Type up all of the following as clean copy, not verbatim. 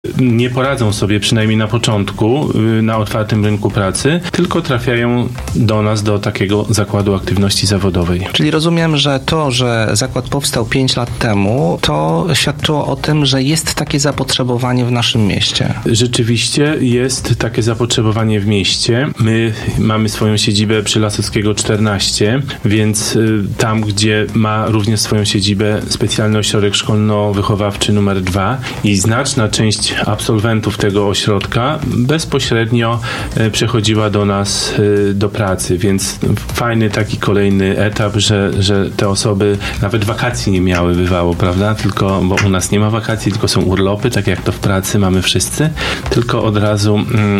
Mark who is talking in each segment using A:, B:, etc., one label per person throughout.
A: nie poradzą sobie, przynajmniej na początku, na otwartym rynku pracy, tylko trafiają do nas, do takiego zakładu aktywności zawodowej.
B: Czyli rozumiem, że to, że zakład powstał 5 lat temu, to świadczyło o tym, że jest takie zapotrzebowanie w naszym mieście.
A: Rzeczywiście jest takie zapotrzebowanie w mieście. My mamy swoją siedzibę przy Lasockiego 14, więc tam, gdzie ma również swoją siedzibę specjalny ośrodek szkolno-wychowawczy numer 2 i znaczna część absolwentów tego ośrodka bezpośrednio przechodziła do nas do pracy, więc fajny taki kolejny etap, że te osoby nawet wakacji nie miały, bywało, prawda? Tylko, bo u nas nie ma wakacji, tylko są urlopy, tak jak to w pracy mamy wszyscy, tylko od razu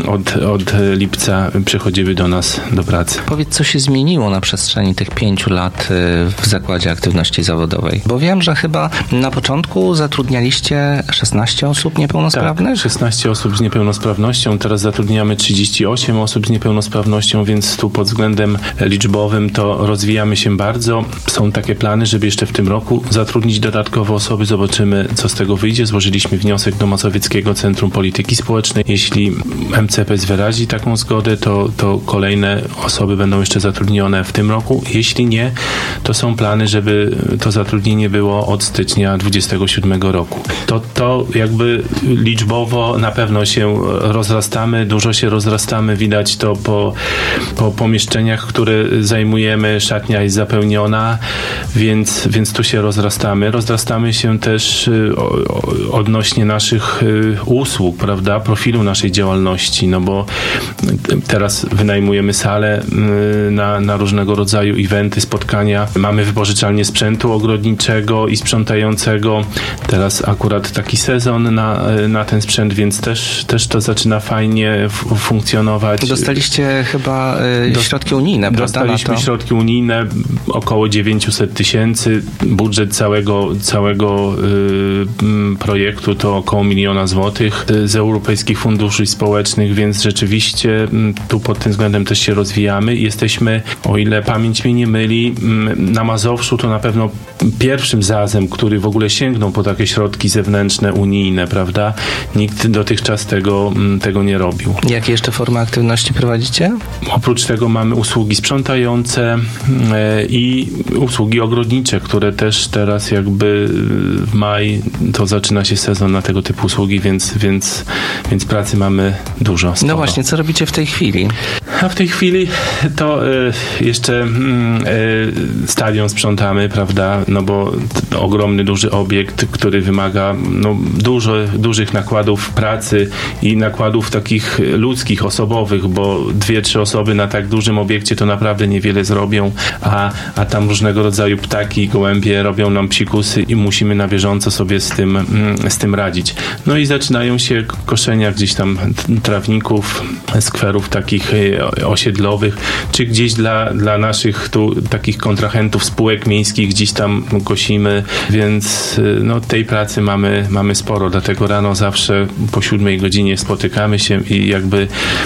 A: od lipca przechodziły do nas do pracy.
B: Powiedz, co się zmieniło na przestrzeni tych 5 lat w Zakładzie Aktywności Zawodowej? Bo wiem, że chyba na początku zatrudnialiście 16 osób niepełnosprawnych?
A: Tak, 16 osób z niepełnosprawnością, teraz zatrudniamy 38 osób z niepełnosprawnością, więc tu pod względem liczbowym to rozwijamy się bardzo. Są takie plany, żeby jeszcze w tym roku zatrudnić dodatkowe osoby. Zobaczymy, co z tego wyjdzie. Złożyliśmy wniosek do Mazowieckiego Centrum Polityki Społecznej. Jeśli MCPS wyrazi taką zgodę, to kolejne osoby będą jeszcze zatrudnione w tym roku. Jeśli nie, to są plany, żeby to zatrudnienie było od stycznia 2027 roku. To jakby liczbowo na pewno się rozrastamy, dużo się rozrastamy, widać to po pomieszczeniach, które zajmujemy, szatnia jest zapełniona, więc tu się rozrastamy. Rozrastamy się też odnośnie naszych usług, prawda, profilu naszej działalności, no bo teraz wynajmujemy salę na różnego rodzaju eventy, spotkania. Mamy wypożyczalnię sprzętu ogrodniczego i sprzątającego. Teraz akurat taki sezon na ten sprzęt, więc też to zaczyna fajnie funkcjonować.
B: Dostaliście chyba środki unijne, prawda?
A: Dostaliśmy środki unijne, około 900 tysięcy. Budżet całego projektu to około 1 000 000 złotych z europejskich funduszy społecznych, więc rzeczywiście tu pod tym względem też się rozwijamy. Jesteśmy, o ile pamięć mnie nie myli, na Mazowszu to na pewno pierwszym ZAZ-em, który w ogóle sięgnął po takie środki zewnętrzne, unijne, prawda? Nikt dotychczas tego nie robił.
B: Jakie jeszcze formy aktywności prowadzicie?
A: Oprócz tego mamy usługi sprzątające i usługi ogrodnicze, które też teraz jakby w maj to zaczyna się sezon na tego typu usługi, więc pracy mamy dużo.
B: No właśnie, co robicie w tej chwili?
A: A w tej chwili to jeszcze stadion sprzątamy, prawda, no bo ogromny, duży obiekt, który wymaga dużych nakładów pracy i nakładów takich ludzkich, osobowych, bo 2-3 osoby na tak dużym obiekcie to naprawdę niewiele zrobią, a tam różnego rodzaju ptaki, gołębie robią nam psikusy i musimy na bieżąco sobie z tym radzić. No i zaczynają się koszenia gdzieś tam trawników, skwerów takich osiedlowych, czy gdzieś dla naszych tu takich kontrahentów spółek miejskich gdzieś tam kosimy, więc tej pracy mamy sporo, dlatego rano zawsze po 7 godzinie spotykamy się i jakby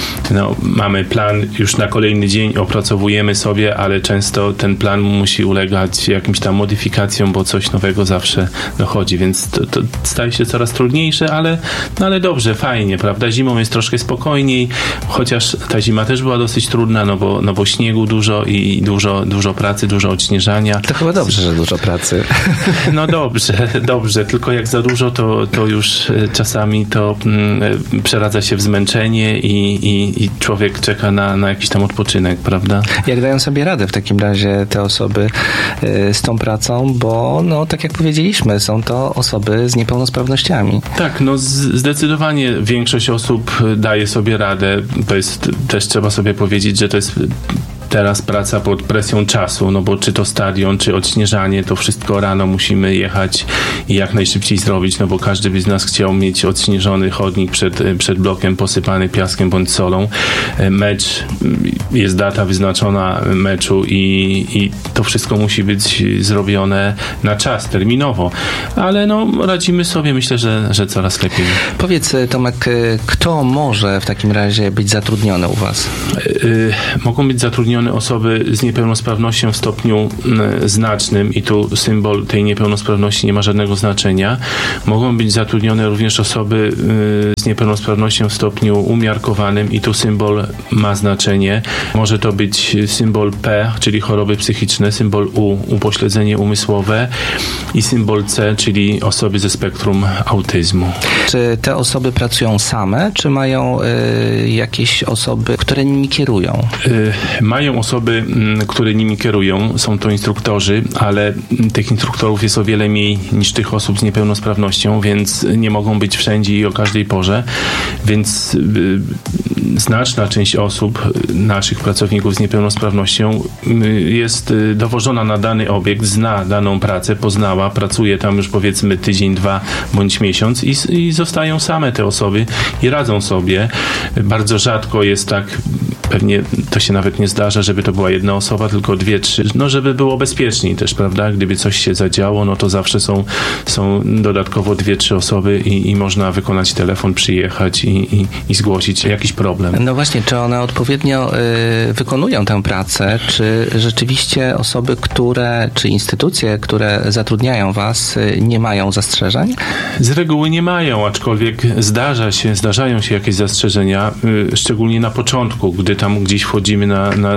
A: mamy plan już na kolejny dzień, opracowujemy sobie, ale często ten plan musi ulegać jakimś tam modyfikacjom, bo coś nowego zawsze dochodzi, więc to staje się coraz trudniejsze, ale dobrze, fajnie, prawda? Zimą jest troszkę spokojniej, chociaż ta zima też była dosyć trudna, no bo śniegu dużo i dużo pracy, dużo odśnieżania.
B: To chyba dobrze, że dużo pracy.
A: No dobrze, tylko jak za dużo, to już czasami to przeradza się w zmęczenie i człowiek czeka na jakiś tam odpoczynek, prawda?
B: Jak dają sobie radę w takim razie te osoby z tą pracą, bo tak jak powiedzieliśmy, są to osoby z niepełnosprawnościami.
A: Tak, zdecydowanie większość osób daje sobie radę. To jest też trzeba sobie powiedzieć, że to jest teraz praca pod presją czasu, no bo czy to stadion, czy odśnieżanie, to wszystko rano musimy jechać i jak najszybciej zrobić, no bo każdy by z nas chciał mieć odśnieżony chodnik przed blokiem posypany piaskiem bądź solą. Mecz, jest data wyznaczona meczu i to wszystko musi być zrobione na czas, terminowo, ale radzimy sobie, myślę, że coraz lepiej.
B: Powiedz, Tomek, kto może w takim razie być zatrudniony u was?
A: Mogą być zatrudnione zatrudnione osoby z niepełnosprawnością w stopniu znacznym i tu symbol tej niepełnosprawności nie ma żadnego znaczenia. Mogą być zatrudnione również osoby z niepełnosprawnością w stopniu umiarkowanym i tu symbol ma znaczenie. Może to być symbol P, czyli choroby psychiczne, symbol U, upośledzenie umysłowe i symbol C, czyli osoby ze spektrum autyzmu.
B: Czy te osoby pracują same, czy mają jakieś osoby, które nimi kierują?
A: Mają osoby, które nimi kierują. Są to instruktorzy, ale tych instruktorów jest o wiele mniej niż tych osób z niepełnosprawnością, więc nie mogą być wszędzie i o każdej porze. Więc znaczna część osób, naszych pracowników z niepełnosprawnością jest dowożona na dany obiekt, zna daną pracę, poznała, pracuje tam już powiedzmy tydzień, 2 bądź miesiąc i zostają same te osoby i radzą sobie. Bardzo rzadko jest tak, pewnie to się nawet nie zdarza, żeby to była jedna osoba, tylko 2, 3, no żeby było bezpieczniej też, prawda? Gdyby coś się zadziało, no to zawsze są dodatkowo 2, 3 osoby i można wykonać telefon, przyjechać i zgłosić jakiś problem.
B: No właśnie, czy one odpowiednio wykonują tę pracę, czy rzeczywiście osoby, czy instytucje, które zatrudniają was, nie mają zastrzeżeń?
A: Z reguły nie mają, aczkolwiek zdarzają się jakieś zastrzeżenia, szczególnie na początku, gdy tam gdzieś wchodzimy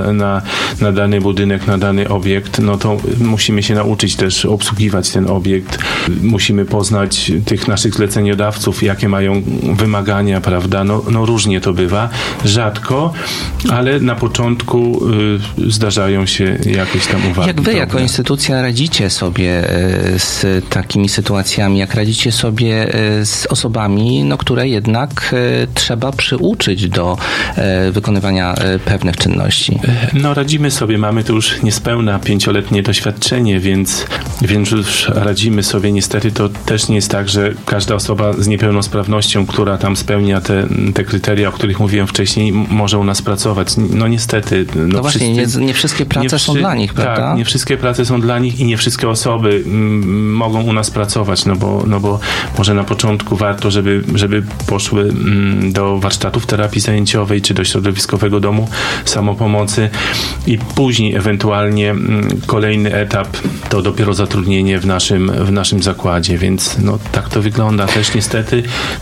A: na dany budynek, na dany obiekt, no to musimy się nauczyć też obsługiwać ten obiekt. Musimy poznać tych naszych zleceniodawców, jakie mają wymagania, prawda? No różnie to bywa. Rzadko, ale na początku zdarzają się jakieś tam uwagi.
B: Jak wy jako instytucja radzicie sobie z takimi sytuacjami? Jak radzicie sobie z osobami, które jednak trzeba przyuczyć do wykonywania pewnych czynności?
A: No radzimy sobie. Mamy tu już niespełna 5-letnie doświadczenie, więc już radzimy sobie. Niestety to też nie jest tak, że każda osoba z niepełnosprawnością, która tam spełnia te kryteria, o których mówiłem wcześniej, może u nas pracować. No niestety.
B: No właśnie, nie wszystkie prace są dla nich, prawda?
A: Tak, nie wszystkie prace są dla nich i nie wszystkie osoby mogą u nas pracować, no bo może na początku warto, żeby poszły do warsztatów terapii zajęciowej, czy do środowiskowego domu samopomocy i później ewentualnie kolejny etap to dopiero zatrudnienie w naszym zakładzie, więc no tak to wygląda też niestety.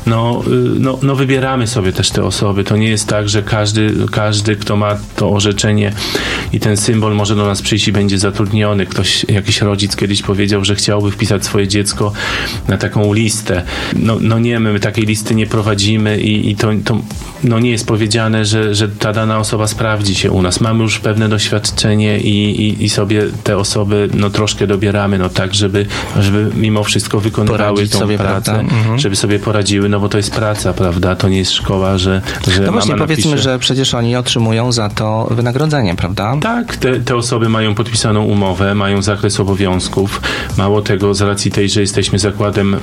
A: No wybieramy sobie też te osoby. To nie jest tak, że każdy, kto ma to orzeczenie i ten symbol może do nas przyjść i będzie zatrudniony. Jakiś rodzic kiedyś powiedział, że chciałby wpisać swoje dziecko na taką listę. No nie, my takiej listy nie prowadzimy i to nie jest powiedziane, że ta dana osoba sprawdzi się u nas. Mamy już pewne doświadczenie i sobie te osoby troszkę dobieramy, tak, żeby mimo wszystko wykonywały tą pracę, żeby sobie poradziły, bo to jest praca, prawda? To nie jest szkoła, że
B: no właśnie, powiedzmy, że przecież oni otrzymują za to wynagrodzenie, prawda?
A: Tak, te osoby mają podpisaną umowę, mają zakres obowiązków. Mało tego, z racji tej, że jesteśmy zakładem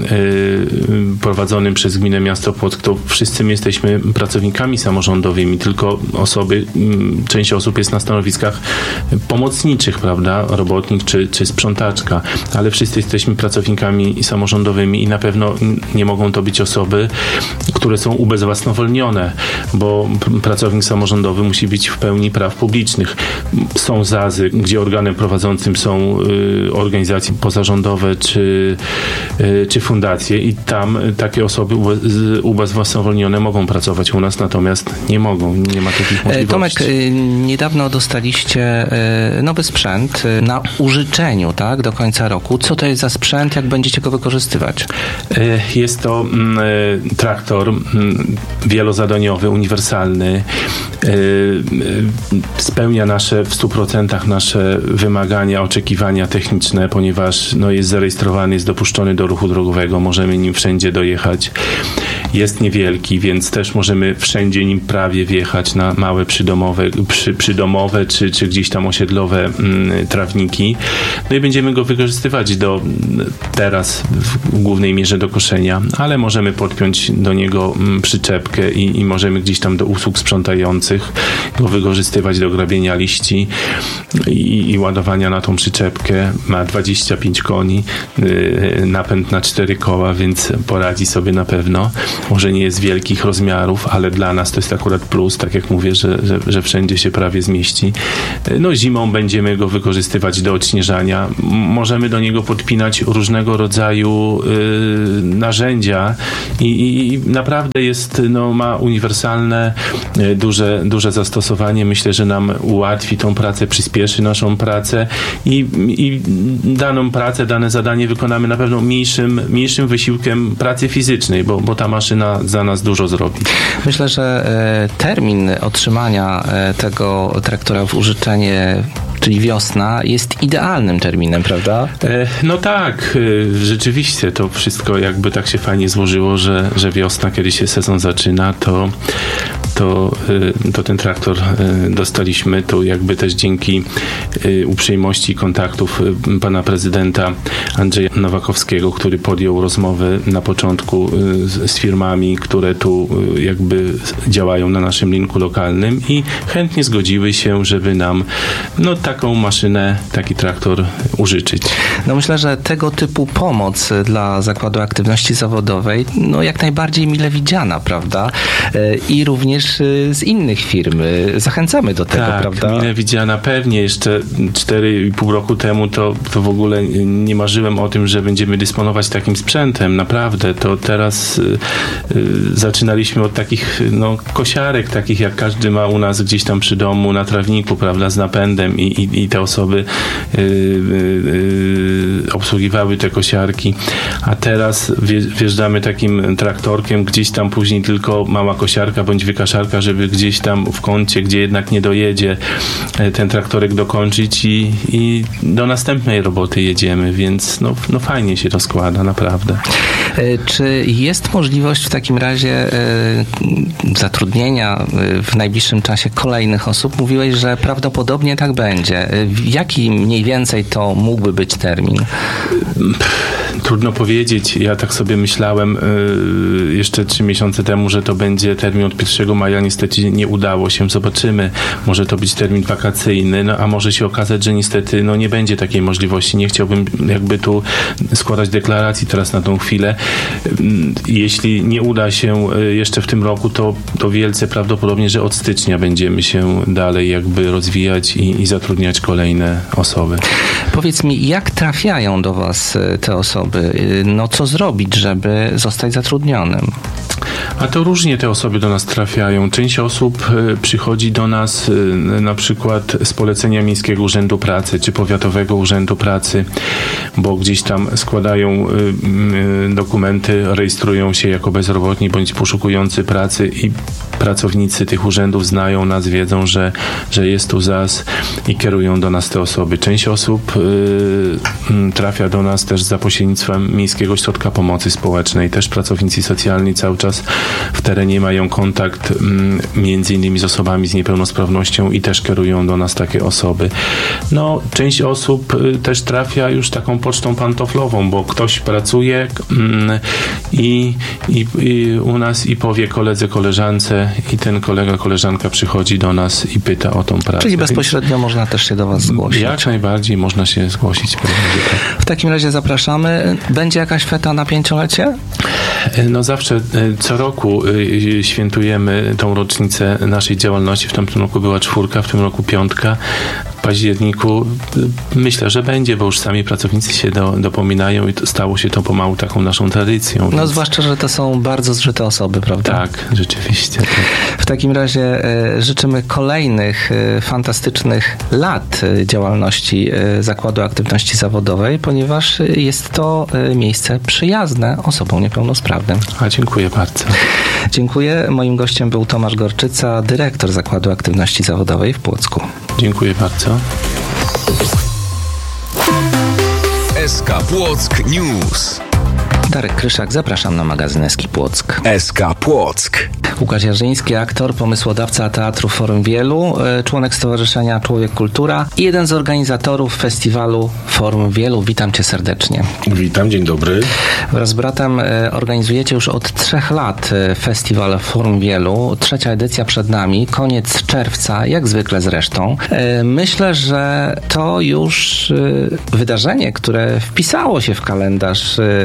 A: prowadzonym przez Gminę Miasto Płock, to wszyscy my jesteśmy pracownikami samorządowymi, tylko część osób jest na stanowiskach pomocniczych, prawda? Robotnik czy sprzątaczka, ale wszyscy jesteśmy pracownikami samorządowymi i na pewno nie mogą to być osoby, które są ubezwłasnowolnione, bo pracownik samorządowy musi być w pełni praw publicznych. Są ZAZ-y, gdzie organem prowadzącym są organizacje pozarządowe czy fundacje i tam takie osoby ubezwłasnowolnione mogą pracować u nas, natomiast nie mogą, nie ma takich możliwości.
B: Tomek, niedawno dostaliście nowy sprzęt na użyczeniu, tak, do końca roku. Co to jest za sprzęt, jak będziecie go wykorzystywać?
A: Jest to traktor wielozadaniowy, uniwersalny. Spełnia w 100% nasze wymagania, oczekiwania techniczne, ponieważ jest zarejestrowany, jest dopuszczony do ruchu drogowego, możemy nim wszędzie dojechać. Jest niewielki, więc też możemy wszędzie nim prawie wjechać na małe przydomowe czy gdzieś tam osiedlowe trawniki. No i będziemy go wykorzystywać teraz w głównej mierze do koszenia, ale możemy podpiąć do niego przyczepkę i możemy gdzieś tam do usług sprzątających go wykorzystywać do grabienia liści i ładowania na tą przyczepkę. Ma 25 koni, napęd na 4 koła, więc poradzi sobie na pewno. może nie jest wielkich rozmiarów, ale dla nas to jest akurat plus, tak jak mówię, że wszędzie się prawie zmieści. No zimą będziemy go wykorzystywać do odśnieżania. Możemy do niego podpinać różnego rodzaju narzędzia i naprawdę jest, no, ma uniwersalne, duże zastosowanie. Myślę, że nam ułatwi tą pracę, przyspieszy naszą pracę i daną pracę, dane zadanie wykonamy na pewno mniejszym wysiłkiem pracy fizycznej, bo ta maszyna za nas dużo zrobi.
B: Myślę, że termin otrzymania tego traktora w użyczenie, czyli wiosna, jest idealnym terminem, prawda?
A: No tak, rzeczywiście to wszystko jakby tak się fajnie złożyło, że wiosna, kiedy się sezon zaczyna, to ten traktor dostaliśmy. To jakby też dzięki uprzejmości kontaktów pana prezydenta Andrzeja Nowakowskiego, który podjął rozmowy na początku z firmami, które tu jakby działają na naszym rynku lokalnym i chętnie zgodziły się, żeby nam taką maszynę, taki traktor użyczyć.
B: No myślę, że tego typu pomoc dla Zakładu Aktywności Zawodowej jak najbardziej mile widziana, prawda? I również z innych firm. Zachęcamy do tego, prawda?
A: Tak, mile widziana. Pewnie jeszcze 4,5 roku temu to w ogóle nie marzyłem o tym, że będziemy dysponować takim sprzętem. Naprawdę. To teraz zaczynaliśmy od takich kosiarek, takich jak każdy ma u nas gdzieś tam przy domu, na trawniku, prawda, z napędem i te osoby obsługiwały te kosiarki. A teraz wjeżdżamy takim traktorkiem, gdzieś tam później tylko mała kosiarka bądź wykaszarka, żeby gdzieś tam w kącie, gdzie jednak nie dojedzie, ten traktorek dokończyć i do następnej roboty jedziemy, więc fajnie się to składa, naprawdę.
B: Czy jest możliwość w takim razie zatrudnienia w najbliższym czasie kolejnych osób? Mówiłeś, że prawdopodobnie tak będzie. Jaki mniej więcej to mógłby być termin?
A: Trudno powiedzieć. Ja tak sobie myślałem jeszcze 3 miesiące temu, że to będzie termin od 1 maja. Niestety nie udało się. Zobaczymy. Może to być termin wakacyjny, a może się okazać, że niestety nie będzie takiej możliwości. Nie chciałbym jakby tu składać deklaracji teraz na tą chwilę. Jeśli nie uda się jeszcze w tym roku, to wielce prawdopodobnie, że od stycznia będziemy się dalej jakby rozwijać i zatrudniać kolejne osoby.
B: Powiedz mi, jak trafiają do Was te osoby? Co zrobić, żeby zostać zatrudnionym?
A: A to różnie te osoby do nas trafiają. Część osób przychodzi do nas na przykład z polecenia Miejskiego Urzędu Pracy czy Powiatowego Urzędu Pracy, bo gdzieś tam składają dokumenty, rejestrują się jako bezrobotni bądź poszukujący pracy i pracownicy tych urzędów znają nas, wiedzą, że jest tu ZAS i kierują do nas te osoby. Część osób trafia do nas też za pośrednictwem Miejskiego Ośrodka Pomocy Społecznej. Też pracownicy socjalni cały czas w terenie mają kontakt między innymi z osobami z niepełnosprawnością i też kierują do nas takie osoby. Część osób też trafia już taką pocztą pantoflową, bo ktoś pracuje i u nas i powie koledze, koleżance i ten kolega, koleżanka przychodzi do nas i pyta o tą pracę.
B: Czyli bezpośrednio można też się do Was zgłosić.
A: Jak najbardziej można się zgłosić.
B: W takim razie zapraszamy. Będzie jakaś feta na 5-lecie?
A: Zawsze co roku świętujemy tą rocznicę naszej działalności. W tamtym roku była 4, w tym roku 5. W październiku myślę, że będzie, bo już sami pracownicy się dopominają i stało się to pomału taką naszą tradycją.
B: Więc... zwłaszcza, że to są bardzo zżyte osoby, prawda?
A: Tak, rzeczywiście. Tak.
B: W takim razie życzymy kolejnych fantastycznych lat działalności Zakładu Aktywności Zawodowej, ponieważ jest to miejsce przyjazne osobom niepełnosprawnym.
A: Dziękuję bardzo.
B: Dziękuję. Moim gościem był Tomasz Gorczyca, dyrektor Zakładu Aktywności Zawodowej w Płocku.
A: Dziękuję bardzo.
C: SK Płock News.
B: Darek Kryszak, zapraszam na magazyn SK Płock.
C: SK Płock.
B: Łukasz Jarzyński, aktor, pomysłodawca Teatru Forum Wielu, członek Stowarzyszenia Człowiek Kultura i jeden z organizatorów festiwalu Forum Wielu. Witam Cię serdecznie.
D: Witam, dzień dobry.
B: Wraz z bratem organizujecie już od 3 lat festiwal Forum Wielu. 3. edycja przed nami, koniec czerwca, jak zwykle zresztą. Myślę, że to już wydarzenie, które wpisało się w kalendarz płocki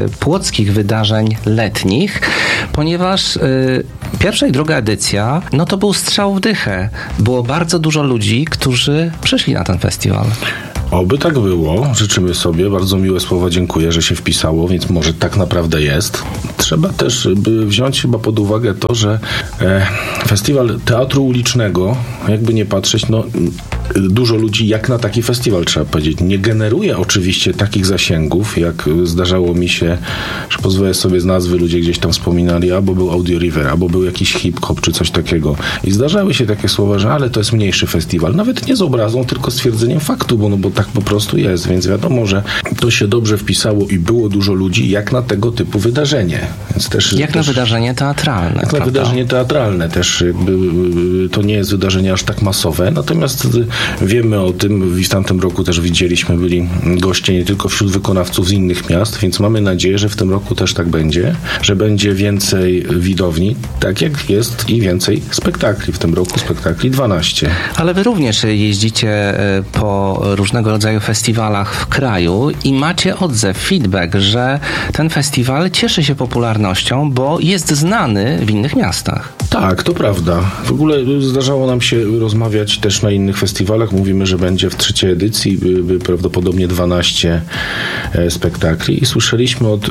B: płockich wydarzeń letnich, ponieważ pierwsza i druga edycja, no to był strzał w dychę. Było bardzo dużo ludzi, którzy przyszli na ten festiwal.
D: Oby tak było, życzymy sobie. Bardzo miłe słowa, dziękuję, że się wpisało, więc może tak naprawdę jest. Trzeba też wziąć chyba pod uwagę to, że festiwal teatru ulicznego, jakby nie patrzeć, no dużo ludzi jak na taki festiwal, trzeba powiedzieć. Nie generuje oczywiście takich zasięgów, jak zdarzało mi się, że pozwolę sobie z nazwy, ludzie gdzieś tam wspominali, albo był Audio River, albo był jakiś hip-hop, czy coś takiego. I zdarzały się takie słowa, że ale to jest mniejszy festiwal. Nawet nie z obrazą, tylko stwierdzeniem faktu, bo tak po prostu jest, więc wiadomo, że to się dobrze wpisało i było dużo ludzi jak na tego typu wydarzenie. Więc też,
B: na wydarzenie teatralne.
D: Jak na wydarzenie teatralne też jakby to nie jest wydarzenie aż tak masowe, natomiast wiemy o tym, w tamtym roku też byli goście nie tylko wśród wykonawców z innych miast, więc mamy nadzieję, że w tym roku też tak będzie, że będzie więcej widowni, tak jak jest i więcej spektakli. W tym roku spektakli 12.
B: Ale wy również jeździcie po różnego rodzaju festiwalach w kraju i macie odzew, feedback, że ten festiwal cieszy się popularnością, bo jest znany w innych miastach.
D: Tak, to prawda. W ogóle zdarzało nam się rozmawiać też na innych festiwalach. Mówimy, że będzie w 3. edycji prawdopodobnie 12 spektakli i słyszeliśmy od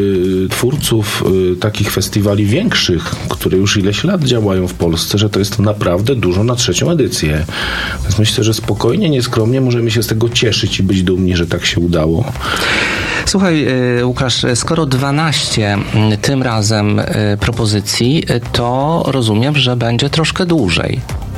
D: twórców takich festiwali większych, które już ileś lat działają w Polsce, że to jest naprawdę dużo na 3. edycję. Więc myślę, że spokojnie, nieskromnie możemy się z tego cieszyć i być dumni, że tak się udało.
B: Słuchaj, Łukasz, skoro 12 tym razem propozycji, to rozumiem, że będzie troszkę dłużej.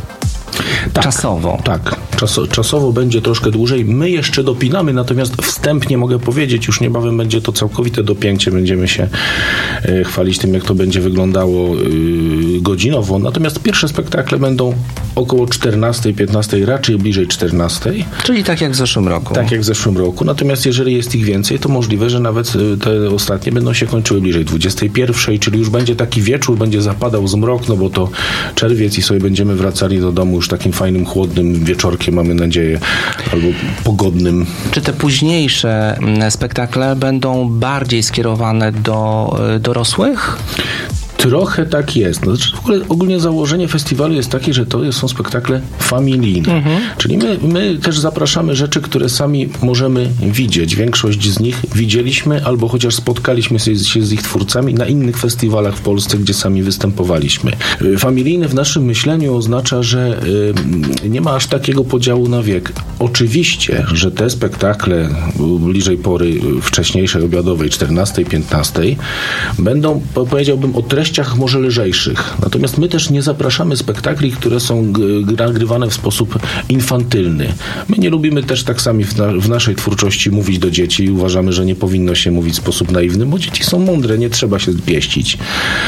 D: Tak,
B: czasowo.
D: Tak, czasowo będzie troszkę dłużej. My jeszcze dopinamy, natomiast wstępnie mogę powiedzieć, już niebawem będzie to całkowite dopięcie. Będziemy się chwalić tym, jak to będzie wyglądało godzinowo. Natomiast pierwsze spektakle będą około 14-15, raczej bliżej 14.
B: Czyli tak jak w zeszłym roku.
D: Tak jak w zeszłym roku. Natomiast jeżeli jest ich więcej, to możliwe, że nawet te ostatnie będą się kończyły bliżej 21, czyli już będzie taki wieczór, będzie zapadał zmrok, no bo to czerwiec i sobie będziemy wracali do domu już takim fajnym, chłodnym wieczorkiem, mamy nadzieję, albo pogodnym.
B: Czy te późniejsze spektakle będą bardziej skierowane do dorosłych?
D: Trochę tak jest. No, znaczy w ogóle ogólnie założenie festiwalu jest takie, że to są spektakle familijne. Czyli my też zapraszamy rzeczy, które sami możemy widzieć. Większość z nich widzieliśmy albo chociaż spotkaliśmy się z ich twórcami na innych festiwalach w Polsce, gdzie sami występowaliśmy. Familijne w naszym myśleniu oznacza, że nie ma aż takiego podziału na wiek. Oczywiście, że te spektakle bliżej pory wcześniejszej, obiadowej, 14, 15 będą, powiedziałbym, o treściach może lżejszych. Natomiast my też nie zapraszamy spektakli, które są nagrywane w sposób infantylny. My nie lubimy też tak sami w naszej twórczości mówić do dzieci i uważamy, że nie powinno się mówić w sposób naiwny, bo dzieci są mądre, nie trzeba się pieścić.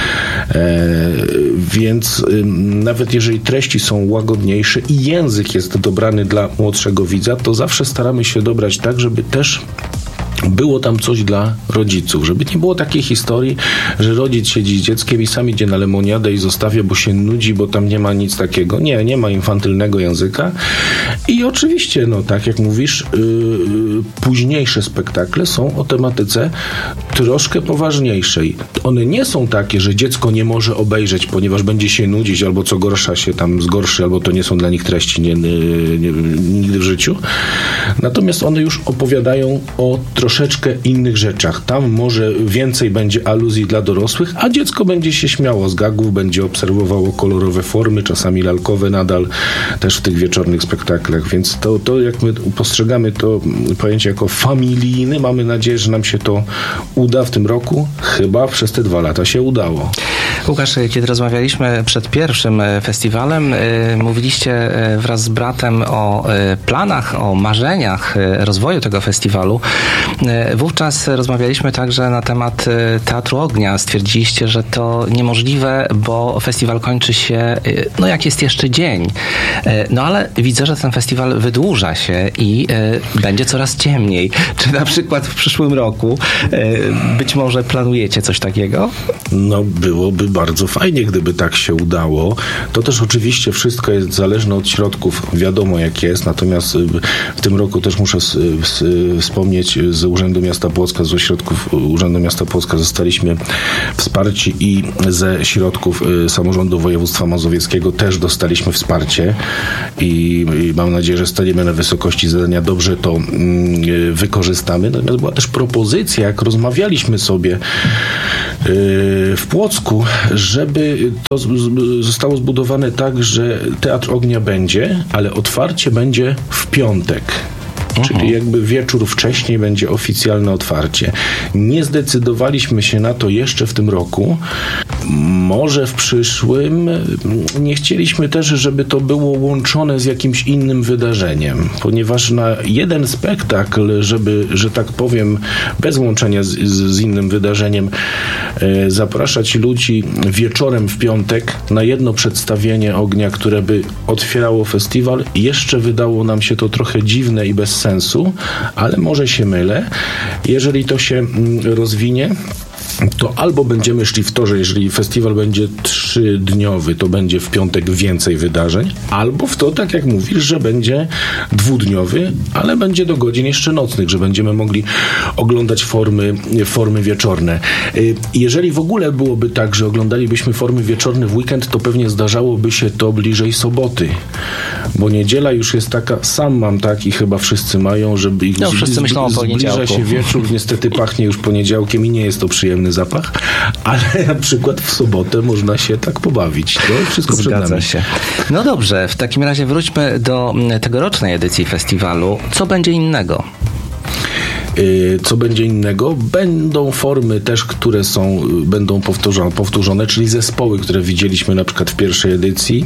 D: Więc nawet jeżeli treści są łagodniejsze i język jest dobrany dla młodszego widza, to zawsze staramy się dobrać tak, żeby też było tam coś dla rodziców, żeby nie było takiej historii, że rodzic siedzi z dzieckiem i sam idzie na lemoniadę i zostawia, bo się nudzi, bo tam nie ma nic takiego. Nie ma infantylnego języka. I oczywiście, no tak jak mówisz, późniejsze spektakle są o tematyce troszkę poważniejszej. One nie są takie, że dziecko nie może obejrzeć, ponieważ będzie się nudzić, albo co gorsza się tam zgorszy, albo to nie są dla nich treści nigdy w życiu. Natomiast one już opowiadają o troszeczkę innych rzeczach. Tam może więcej będzie aluzji dla dorosłych, a dziecko będzie się śmiało z gagów, będzie obserwowało kolorowe formy, czasami lalkowe nadal, też w tych wieczornych spektaklach. Więc to jak my postrzegamy to pojęcie jako familijny, mamy nadzieję, że nam się to uda w tym roku. Chyba przez te 2 lata się udało.
B: Łukasz, kiedy rozmawialiśmy przed pierwszym festiwalem, mówiliście wraz z bratem o planach, o marzeniach rozwoju tego festiwalu. Wówczas rozmawialiśmy także na temat Teatru Ognia. Stwierdziliście, że to niemożliwe, bo festiwal kończy się, no jak jest jeszcze dzień. No ale widzę, że ten festiwal wydłuża się i będzie coraz ciemniej. Czy na przykład w przyszłym roku być może planujecie coś takiego?
D: No byłoby bardzo fajnie, gdyby tak się udało. To też oczywiście wszystko jest zależne od środków. Wiadomo jak jest, natomiast w tym roku też muszę wspomnieć z ze Urzędu Miasta Płocka, z ośrodków Urzędu Miasta Płocka zostaliśmy wsparci i ze środków samorządu województwa mazowieckiego też dostaliśmy wsparcie i mam nadzieję, że staniemy na wysokości zadania, dobrze to wykorzystamy. Natomiast była też propozycja, jak rozmawialiśmy sobie w Płocku, żeby to zostało zbudowane tak, że Teatr Ognia będzie, ale otwarcie będzie w piątek. Czyli jakby wieczór wcześniej będzie oficjalne otwarcie. Nie zdecydowaliśmy się na to jeszcze w tym roku. Może w przyszłym. Nie chcieliśmy też, żeby to było łączone z jakimś innym wydarzeniem, ponieważ na jeden spektakl, żeby, że tak powiem, bez łączenia z innym wydarzeniem, zapraszać ludzi wieczorem w piątek na jedno przedstawienie Ognia, które by otwierało festiwal, jeszcze wydało nam się to trochę dziwne i bez sensu, ale może się mylę. Jeżeli to się rozwinie, to albo będziemy szli w to, że jeżeli festiwal będzie 3-dniowy, to będzie w piątek więcej wydarzeń, albo w to, tak jak mówisz, że będzie 2-dniowy, ale będzie do godzin jeszcze nocnych, że będziemy mogli oglądać formy wieczorne. Jeżeli w ogóle byłoby tak, że oglądalibyśmy formy wieczorne w weekend, to pewnie zdarzałoby się to bliżej soboty, bo niedziela już jest taka, sam mam tak i chyba wszyscy mają, żeby ich
B: wszyscy myślą o poniedziałku.
D: Zbliża się wieczór, niestety pachnie już poniedziałkiem i nie jest to przyjemny zapach, ale na przykład w sobotę można się tak pobawić. To wszystko
B: Zgadza
D: przed
B: się. No dobrze, w takim razie wróćmy do tegorocznej edycji festiwalu. Co będzie innego?
D: Co będzie innego? Będą formy też, które będą powtórzone, czyli zespoły, które widzieliśmy na przykład w pierwszej edycji.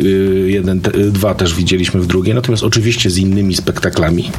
D: 2 też widzieliśmy w drugiej, natomiast oczywiście z innymi spektaklami.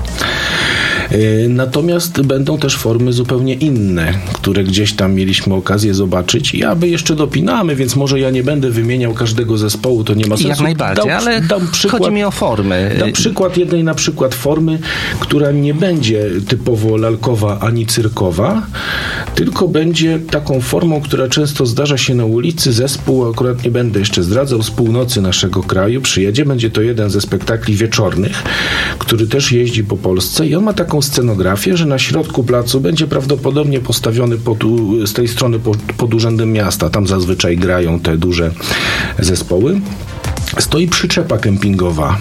D: Natomiast będą też formy zupełnie inne, które gdzieś tam mieliśmy okazję zobaczyć. Ja jeszcze dopinamy, więc może ja nie będę wymieniał każdego zespołu, to nie ma sensu.
B: Jak najbardziej, ale chodzi mi o formy.
D: Dam przykład jednej na przykład formy, która nie będzie typowo lalkowa ani cyrkowa, tylko będzie taką formą, która często zdarza się na ulicy. Zespół, akurat nie będę jeszcze zdradzał, z północy naszego kraju przyjedzie. Będzie to jeden ze spektakli wieczornych, który też jeździ po Polsce i on ma taką scenografię, że na środku placu będzie prawdopodobnie postawiony z tej strony pod Urzędem Miasta. Tam zazwyczaj grają te duże zespoły. Stoi przyczepa kempingowa.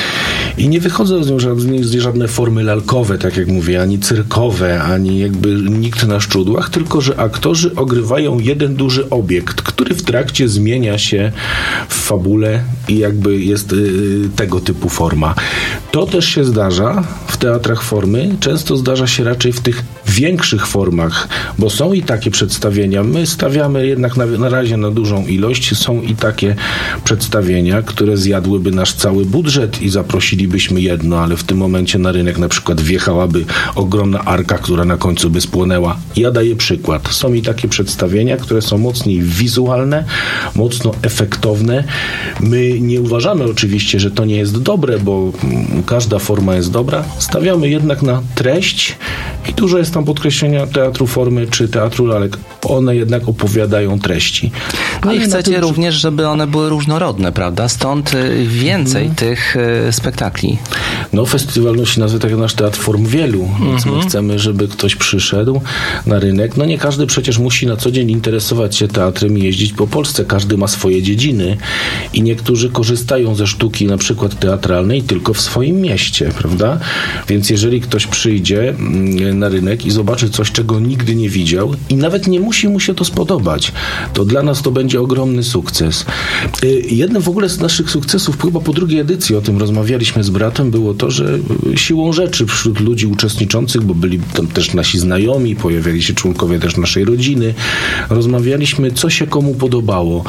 D: I nie wychodzą z nią żadne formy lalkowe, tak jak mówię, ani cyrkowe, ani jakby nikt na szczudłach, tylko że aktorzy ogrywają jeden duży obiekt, który w trakcie zmienia się w fabule i jakby jest tego typu forma. To też się zdarza w teatrach formy, często zdarza się raczej w tych większych formach, bo są i takie przedstawienia. My stawiamy jednak na razie na dużą ilość. Są i takie przedstawienia, które zjadłyby nasz cały budżet i zaprosilibyśmy jedno, ale w tym momencie na rynek na przykład wjechałaby ogromna arka, która na końcu by spłonęła. Ja daję przykład. Są i takie przedstawienia, które są mocniej wizualne, mocno efektowne. My nie uważamy oczywiście, że to nie jest dobre, bo każda forma jest dobra. Stawiamy jednak na treść i dużo jest tam podkreślenia teatru formy czy teatru lalek. One jednak opowiadają treści.
B: No i chcecie również, żeby one były różnorodne, prawda? Stąd więcej tych spektakli.
D: No, festiwal nosi nazwę tak jak nasz teatr form wielu, więc my chcemy, żeby ktoś przyszedł na rynek. No nie każdy przecież musi na co dzień interesować się teatrem i jeździć po Polsce. Każdy ma swoje dziedziny i niektórzy korzystają ze sztuki na przykład teatralnej tylko w swoim mieście, prawda? Więc jeżeli ktoś przyjdzie na rynek i zobaczy coś, czego nigdy nie widział i nawet nie musi mu się to spodobać, to dla nas to będzie ogromny sukces. Jednym w ogóle z naszych sukcesów, chyba po drugiej edycji o tym rozmawialiśmy z bratem, było to, że siłą rzeczy wśród ludzi uczestniczących, bo byli tam też nasi znajomi, pojawiali się członkowie też naszej rodziny, rozmawialiśmy, co się komu podobało.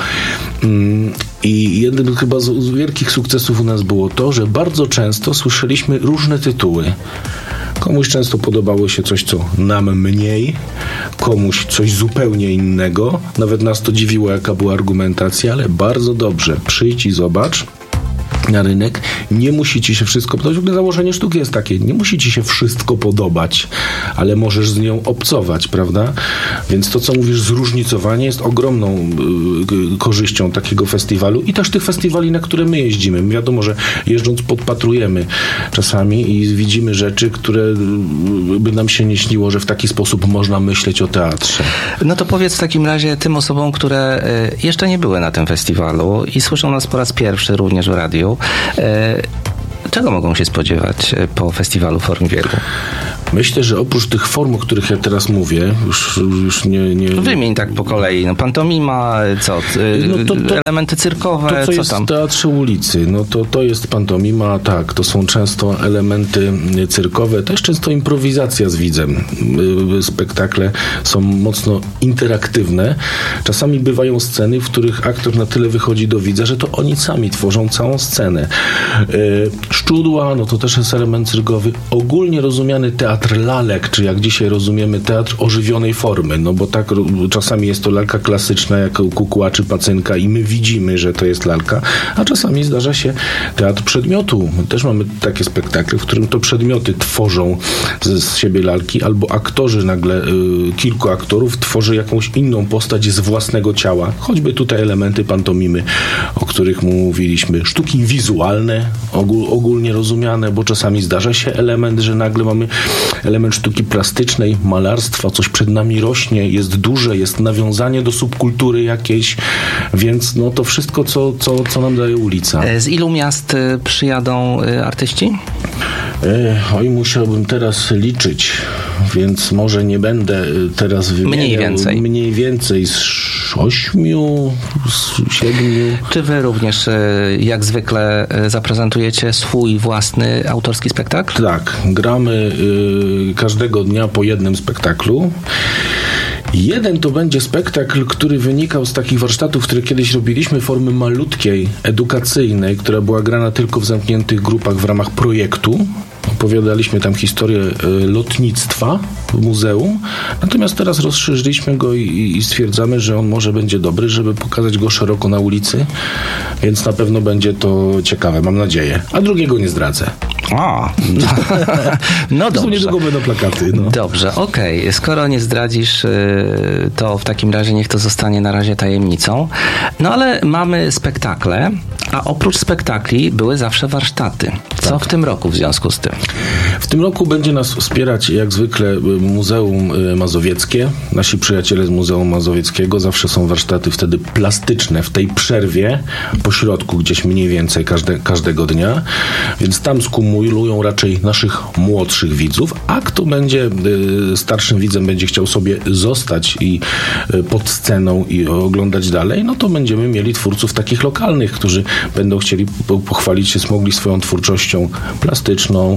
D: I jednym chyba z wielkich sukcesów u nas było to, że bardzo często słyszeliśmy różne tytuły. Komuś często podobało się coś, co nam mniej, komuś coś zupełnie innego. Nawet nas to dziwiło, jaka była argumentacja, ale bardzo dobrze. Przyjdź i zobacz. na rynek. Nie musi ci się wszystko podobać. W ogóle założenie sztuki jest takie, nie musi ci się wszystko podobać, ale możesz z nią obcować, prawda? Więc to, co mówisz, zróżnicowanie jest ogromną korzyścią takiego festiwalu i też tych festiwali, na które my jeździmy. Wiadomo, że jeżdżąc podpatrujemy czasami i widzimy rzeczy, które by nam się nie śniło, że w taki sposób można myśleć o teatrze.
B: No to powiedz w takim razie tym osobom, które jeszcze nie były na tym festiwalu i słyszą nas po raz pierwszy również w radiu, czego mogą się spodziewać po festiwalu Forum Wielu?
D: Myślę, że oprócz tych form, o których ja teraz mówię, już nie...
B: Wymień tak po kolei. No, pantomima, co? Elementy cyrkowe,
D: to, co jest
B: tam?
D: w teatrze ulicy, no to jest pantomima, tak, to są często elementy cyrkowe, też często improwizacja z widzem. Spektakle są mocno interaktywne. Czasami bywają sceny, w których aktor na tyle wychodzi do widza, że to oni sami tworzą całą scenę. Szczudła, no to też jest element cyrkowy. Ogólnie rozumiany teatr lalek, czy jak dzisiaj rozumiemy teatr ożywionej formy, no bo tak czasami jest to lalka klasyczna, jak kukła czy pacynka i my widzimy, że to jest lalka, a czasami zdarza się teatr przedmiotu. My też mamy takie spektakle, w którym to przedmioty tworzą z siebie lalki, albo aktorzy nagle, kilku aktorów tworzy jakąś inną postać z własnego ciała. Choćby tutaj elementy pantomimy, o których mówiliśmy. Sztuki wizualne, ogólnie rozumiane, bo czasami zdarza się element, że nagle mamy element sztuki plastycznej, malarstwa, coś przed nami rośnie, jest duże, jest nawiązanie do subkultury jakiejś, więc no to wszystko, co nam daje ulica.
B: Z ilu miast przyjadą artyści?
D: Oj, musiałbym teraz liczyć, więc może nie będę teraz wymieniał. Mniej więcej z 8, z 7.
B: Czy wy również, jak zwykle, zaprezentujecie swój własny autorski spektakl?
D: Tak, gramy każdego dnia po jednym spektaklu. Jeden to będzie spektakl, który wynikał z takich warsztatów, które kiedyś robiliśmy, formy malutkiej, edukacyjnej, która była grana tylko w zamkniętych grupach w ramach projektu. Opowiadaliśmy tam historię lotnictwa w muzeum, natomiast teraz rozszerzyliśmy go i stwierdzamy, że on może będzie dobry, żeby pokazać go szeroko na ulicy, więc na pewno będzie to ciekawe, mam nadzieję. A drugiego nie zdradzę.
B: No dobrze.
D: Niedługo będą plakaty. No.
B: Dobrze, okej. Skoro nie zdradzisz, to w takim razie niech to zostanie na razie tajemnicą. No ale mamy spektakle, a oprócz spektakli były zawsze warsztaty. Co w tym roku w związku z tym?
D: W tym roku będzie nas wspierać jak zwykle Muzeum Mazowieckie. Nasi przyjaciele z Muzeum Mazowieckiego. Zawsze są warsztaty wtedy plastyczne w tej przerwie, po środku gdzieś mniej więcej każdego dnia. Więc tam skumulują raczej naszych młodszych widzów, a kto będzie starszym widzem, będzie chciał sobie zostać i pod sceną i oglądać dalej, no to będziemy mieli twórców takich lokalnych, którzy będą chcieli pochwalić się, smogli swoją twórczością plastyczną,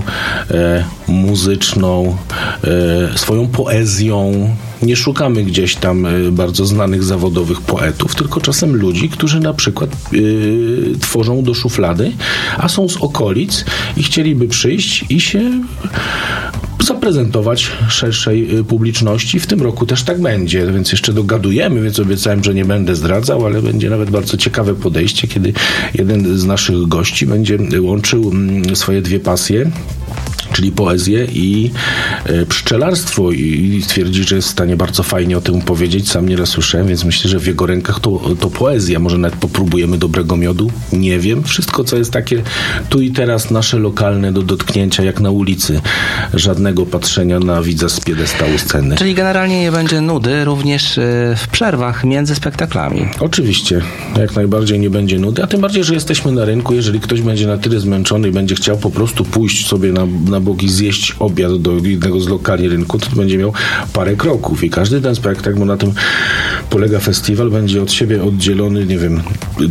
D: muzyczną, swoją poezją. Nie szukamy gdzieś tam bardzo znanych zawodowych poetów, tylko czasem ludzi, którzy na przykład tworzą do szuflady, a są z okolic i chcieliby przyjść i się zaprezentować szerszej publiczności. W tym roku też tak będzie, więc jeszcze dogadujemy, więc obiecałem, że nie będę zdradzał, ale będzie nawet bardzo ciekawe podejście, kiedy jeden z naszych gości będzie łączył swoje dwie pasje, czyli poezję i pszczelarstwo i twierdzi, że jest w stanie bardzo fajnie o tym powiedzieć. Sam nieraz słyszałem, więc myślę, że w jego rękach to poezja. Może nawet popróbujemy dobrego miodu? Nie wiem. Wszystko, co jest takie tu i teraz nasze lokalne do dotknięcia, jak na ulicy. Żadnego patrzenia na widza z piedestału sceny.
B: Czyli generalnie nie będzie nudy również w przerwach między spektaklami.
D: Oczywiście. Jak najbardziej nie będzie nudy, a tym bardziej, że jesteśmy na rynku. Jeżeli ktoś będzie na tyle zmęczony i będzie chciał po prostu pójść sobie na bok i zjeść obiad do jednego z lokali rynku, to będzie miał parę kroków i każdy ten spektakl, bo na tym polega festiwal, będzie od siebie oddzielony, nie wiem,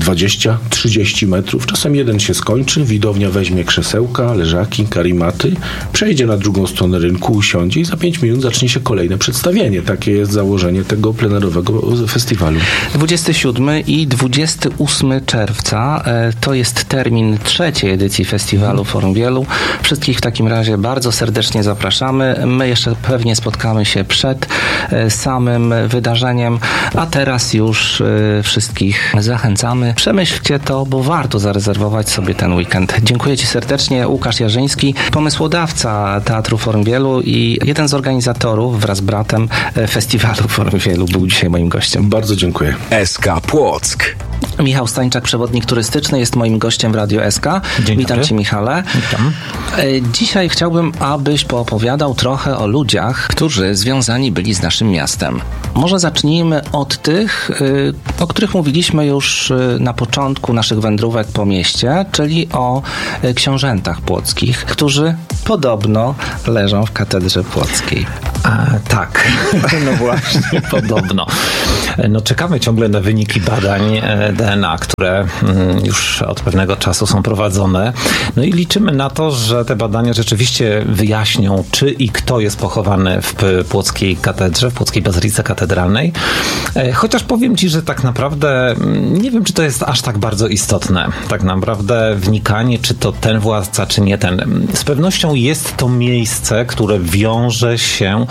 D: 20-30 metrów. Czasem jeden się skończy, widownia weźmie krzesełka, leżaki, karimaty, przejdzie na drugą stronę rynku, usiądzie i za 5 minut zacznie się kolejne przedstawienie. Takie jest założenie tego plenerowego festiwalu.
B: 27 i 28 czerwca to jest termin trzeciej edycji festiwalu Forum Wielu. Wszystkich w takim razie bardzo serdecznie zapraszamy. My jeszcze pewnie spotkamy się przed samym wydarzeniem, a teraz już wszystkich zachęcamy. Przemyślcie to, bo warto zarezerwować sobie ten weekend. Dziękuję Ci serdecznie. Łukasz Jarzyński, pomysłodawca Teatru Forum Wielu i jeden z organizatorów wraz z bratem festiwalu Forum Wielu był dzisiaj moim gościem.
D: Bardzo dziękuję.
C: SK Płock.
B: Michał Stańczak, przewodnik turystyczny, jest moim gościem w Radio SK. Witam Cię, Michale.
E: Witam.
B: Dzisiaj chciałbym, abyś poopowiadał trochę o ludziach, którzy związani byli z naszym miastem. Może zacznijmy od tych, o których mówiliśmy już na początku naszych wędrówek po mieście, czyli o książętach płockich, którzy podobno leżą w katedrze płockiej.
E: Tak, no właśnie, podobno. No czekamy ciągle na wyniki badań DNA, które już od pewnego czasu są prowadzone. No i liczymy na to, że te badania rzeczywiście wyjaśnią, czy i kto jest pochowany w płockiej katedrze, w płockiej bazylice katedralnej. Chociaż powiem Ci, że tak naprawdę nie wiem, czy to jest aż tak bardzo istotne. Tak naprawdę wnikanie, czy to ten władca, czy nie ten. Z pewnością jest to miejsce, które wiąże się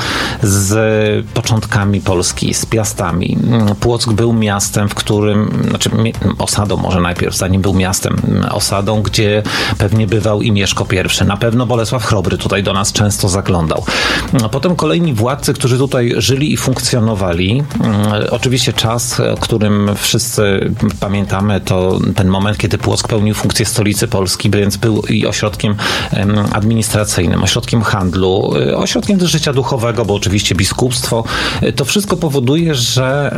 E: z początkami Polski, z Piastami. Płock był miastem, w którym, osadą może najpierw, zanim był miastem, osadą, gdzie pewnie bywał i Mieszko I. Na pewno Bolesław Chrobry tutaj do nas często zaglądał. Potem kolejni władcy, którzy tutaj żyli i funkcjonowali. Oczywiście czas, o którym wszyscy pamiętamy, to ten moment, kiedy Płock pełnił funkcję stolicy Polski, więc był i ośrodkiem administracyjnym, ośrodkiem handlu, ośrodkiem też życia duchowego, bo oczywiście biskupstwo. To wszystko powoduje, że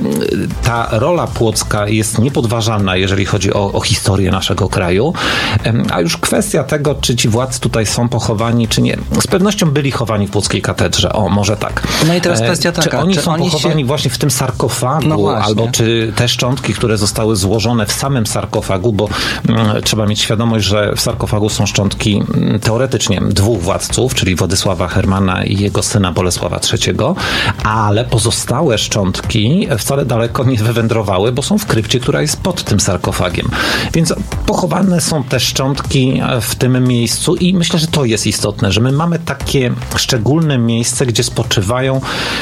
E: ta rola płocka jest niepodważalna, jeżeli chodzi o historię naszego kraju. A już kwestia tego, czy ci władcy tutaj są pochowani, czy nie. Z pewnością byli chowani w płockiej katedrze. O, może tak.
B: No i teraz kwestia taka.
E: Czy oni są pochowani właśnie w tym sarkofagu, albo czy te szczątki, które zostały złożone w samym sarkofagu, bo trzeba mieć świadomość, że w sarkofagu są szczątki teoretycznie dwóch władców, czyli Władysława Hermana i jego syna Bolesława III, ale pozostałe szczątki wcale daleko nie wywędrowały, bo są w krypcie, która jest pod tym sarkofagiem. Więc pochowane są te szczątki w tym miejscu i myślę, że to jest istotne, że my mamy takie szczególne miejsce, gdzie spoczywają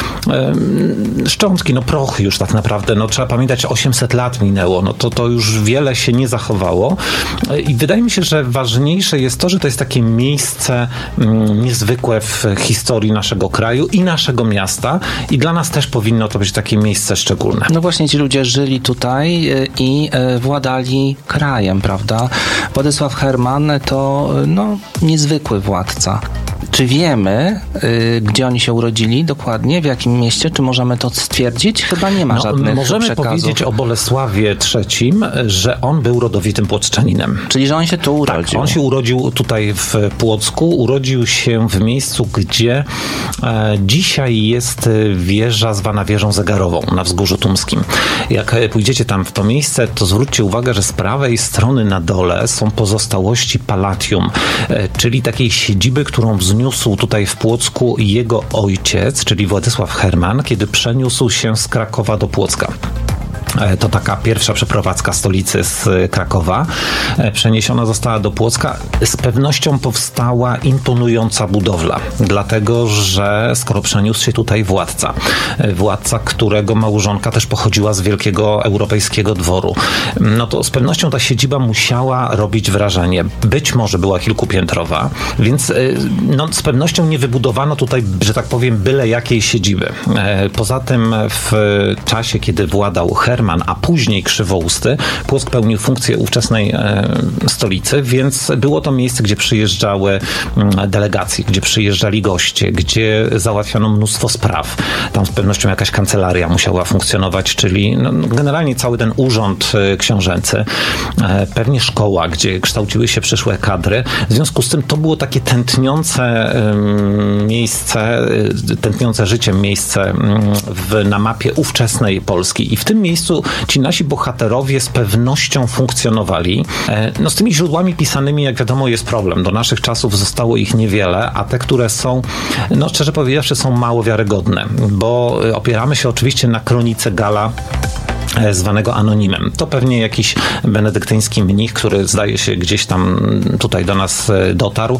E: szczątki, prochy już tak naprawdę. Trzeba pamiętać, 800 lat minęło, to już wiele się nie zachowało i wydaje mi się, że ważniejsze jest to, że to jest takie miejsce niezwykłe w historii naszego kraju i naszego miasta i dla nas też powinno to być takie miejsce szczególne.
B: No właśnie, ci ludzie żyli tutaj i władali krajem, prawda? Władysław Herman to niezwykły władca. Czy wiemy, gdzie oni się urodzili dokładnie, w jakim mieście? Czy możemy to stwierdzić? Chyba nie ma żadnych
E: możemy
B: przekazów.
E: Powiedzieć o Bolesławie III, że on był rodowitym płockczaninem.
B: Czyli, że on się tu urodził.
E: Tak, on się urodził tutaj w Płocku. Urodził się w miejscu, gdzie dzisiaj jest wieża zwana wieżą zegarową na Wzgórzu Tumskim. Jak pójdziecie tam w to miejsce, to zwróćcie uwagę, że z prawej strony na dole są pozostałości Palatium, czyli takiej siedziby, którą wzniósł tutaj w Płocku jego ojciec, czyli Władysław Herman, kiedy przeniósł się z Krakowa do Płocka. To taka pierwsza przeprowadzka stolicy z Krakowa. Przeniesiona została do Płocka. Z pewnością powstała imponująca budowla, dlatego że skoro przeniósł się tutaj władca, którego małżonka też pochodziła z wielkiego europejskiego dworu, to z pewnością ta siedziba musiała robić wrażenie. Być może była kilkupiętrowa, więc z pewnością nie wybudowano tutaj, że tak powiem, byle jakiej siedziby. Poza tym w czasie, kiedy władał Herman, a później Krzywousty, Płock pełnił funkcję ówczesnej stolicy, więc było to miejsce, gdzie przyjeżdżały delegacje, gdzie przyjeżdżali goście, gdzie załatwiano mnóstwo spraw. Tam z pewnością jakaś kancelaria musiała funkcjonować, czyli generalnie cały ten urząd książęcy, pewnie szkoła, gdzie kształciły się przyszłe kadry. W związku z tym to było takie tętniące miejsce, tętniące życiem miejsce na mapie ówczesnej Polski. I w tym miejscu ci nasi bohaterowie z pewnością funkcjonowali. Z tymi źródłami pisanymi, jak wiadomo, jest problem. Do naszych czasów zostało ich niewiele, a te, które są, szczerze powiedziawszy, są mało wiarygodne, bo opieramy się oczywiście na kronice Gala zwanego anonimem. To pewnie jakiś benedyktyński mnich, który zdaje się gdzieś tam tutaj do nas dotarł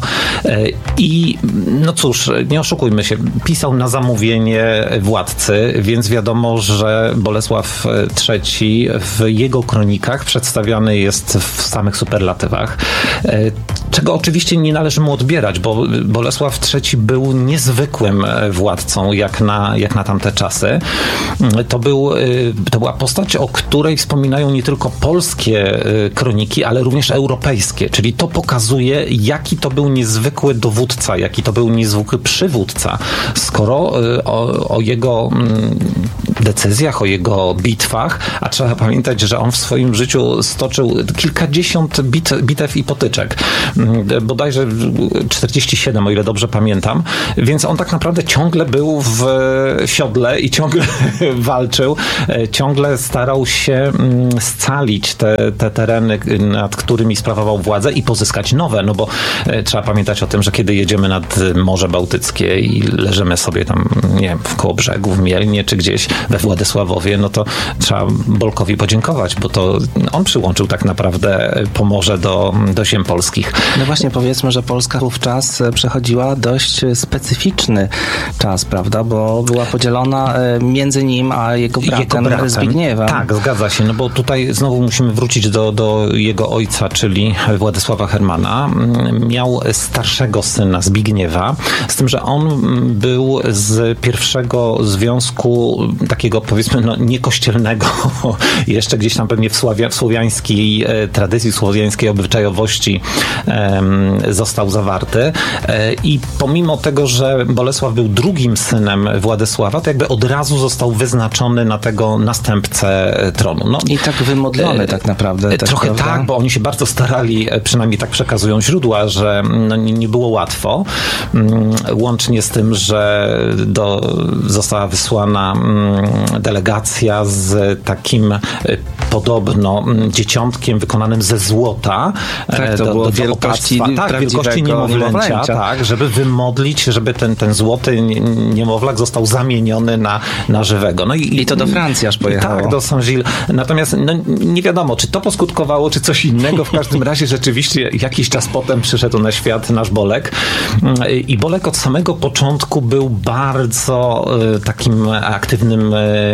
E: i no cóż, nie oszukujmy się, pisał na zamówienie władcy, więc wiadomo, że Bolesław III w jego kronikach przedstawiany jest w samych superlatywach, czego oczywiście nie należy mu odbierać, bo Bolesław III był niezwykłym władcą jak na tamte czasy. To była postać, o której wspominają nie tylko polskie kroniki, ale również europejskie, czyli to pokazuje, jaki to był niezwykły dowódca, jaki to był niezwykły przywódca, skoro o jego decyzjach, o jego bitwach, a trzeba pamiętać, że on w swoim życiu stoczył kilkadziesiąt bitew i potyczek. Bodajże 47, o ile dobrze pamiętam, więc on tak naprawdę ciągle był w siodle i ciągle walczył, ciągle starał się scalić te tereny, nad którymi sprawował władzę i pozyskać nowe, no bo trzeba pamiętać o tym, że kiedy jedziemy nad Morze Bałtyckie i leżymy sobie tam, nie wiem, w Kołobrzegu, w Mielnie czy gdzieś we Władysławowie, no to trzeba Bolkowi podziękować, bo to on przyłączył tak naprawdę Pomorze do ziem polskich.
B: No właśnie, powiedzmy, że Polska wówczas przechodziła dość specyficzny czas, prawda, bo była podzielona między nim a jego bratem Zbigniewem.
E: Tak, zgadza się, no bo tutaj znowu musimy wrócić do jego ojca, czyli Władysława Hermana. Miał starszego syna Zbigniewa, z tym, że on był z pierwszego związku takiego, powiedzmy, no niekościelnego, jeszcze gdzieś tam pewnie w słowiańskiej tradycji, słowiańskiej obyczajowości został zawarty i pomimo tego, że Bolesław był drugim synem Władysława, to jakby od razu został wyznaczony na tego następcę tronu. No,
B: i tak wymodlony tak naprawdę. Też,
E: trochę
B: prawda?
E: tak, bo oni się bardzo starali, przynajmniej tak przekazują źródła, że no, nie było łatwo. Łącznie z tym, że została wysłana delegacja z takim podobno dzieciątkiem wykonanym ze złota.
B: Tak, to było wielkości
E: niemowlęcia, tak, żeby wymodlić, żeby ten złoty niemowlak został zamieniony na żywego. No i
B: to do Francji aż pojechało.
E: Tak, do Saint-Gilles. Natomiast no, nie wiadomo, czy to poskutkowało, czy coś innego. W każdym razie rzeczywiście jakiś czas potem przyszedł na świat nasz Bolek. I Bolek od samego początku był bardzo takim aktywnym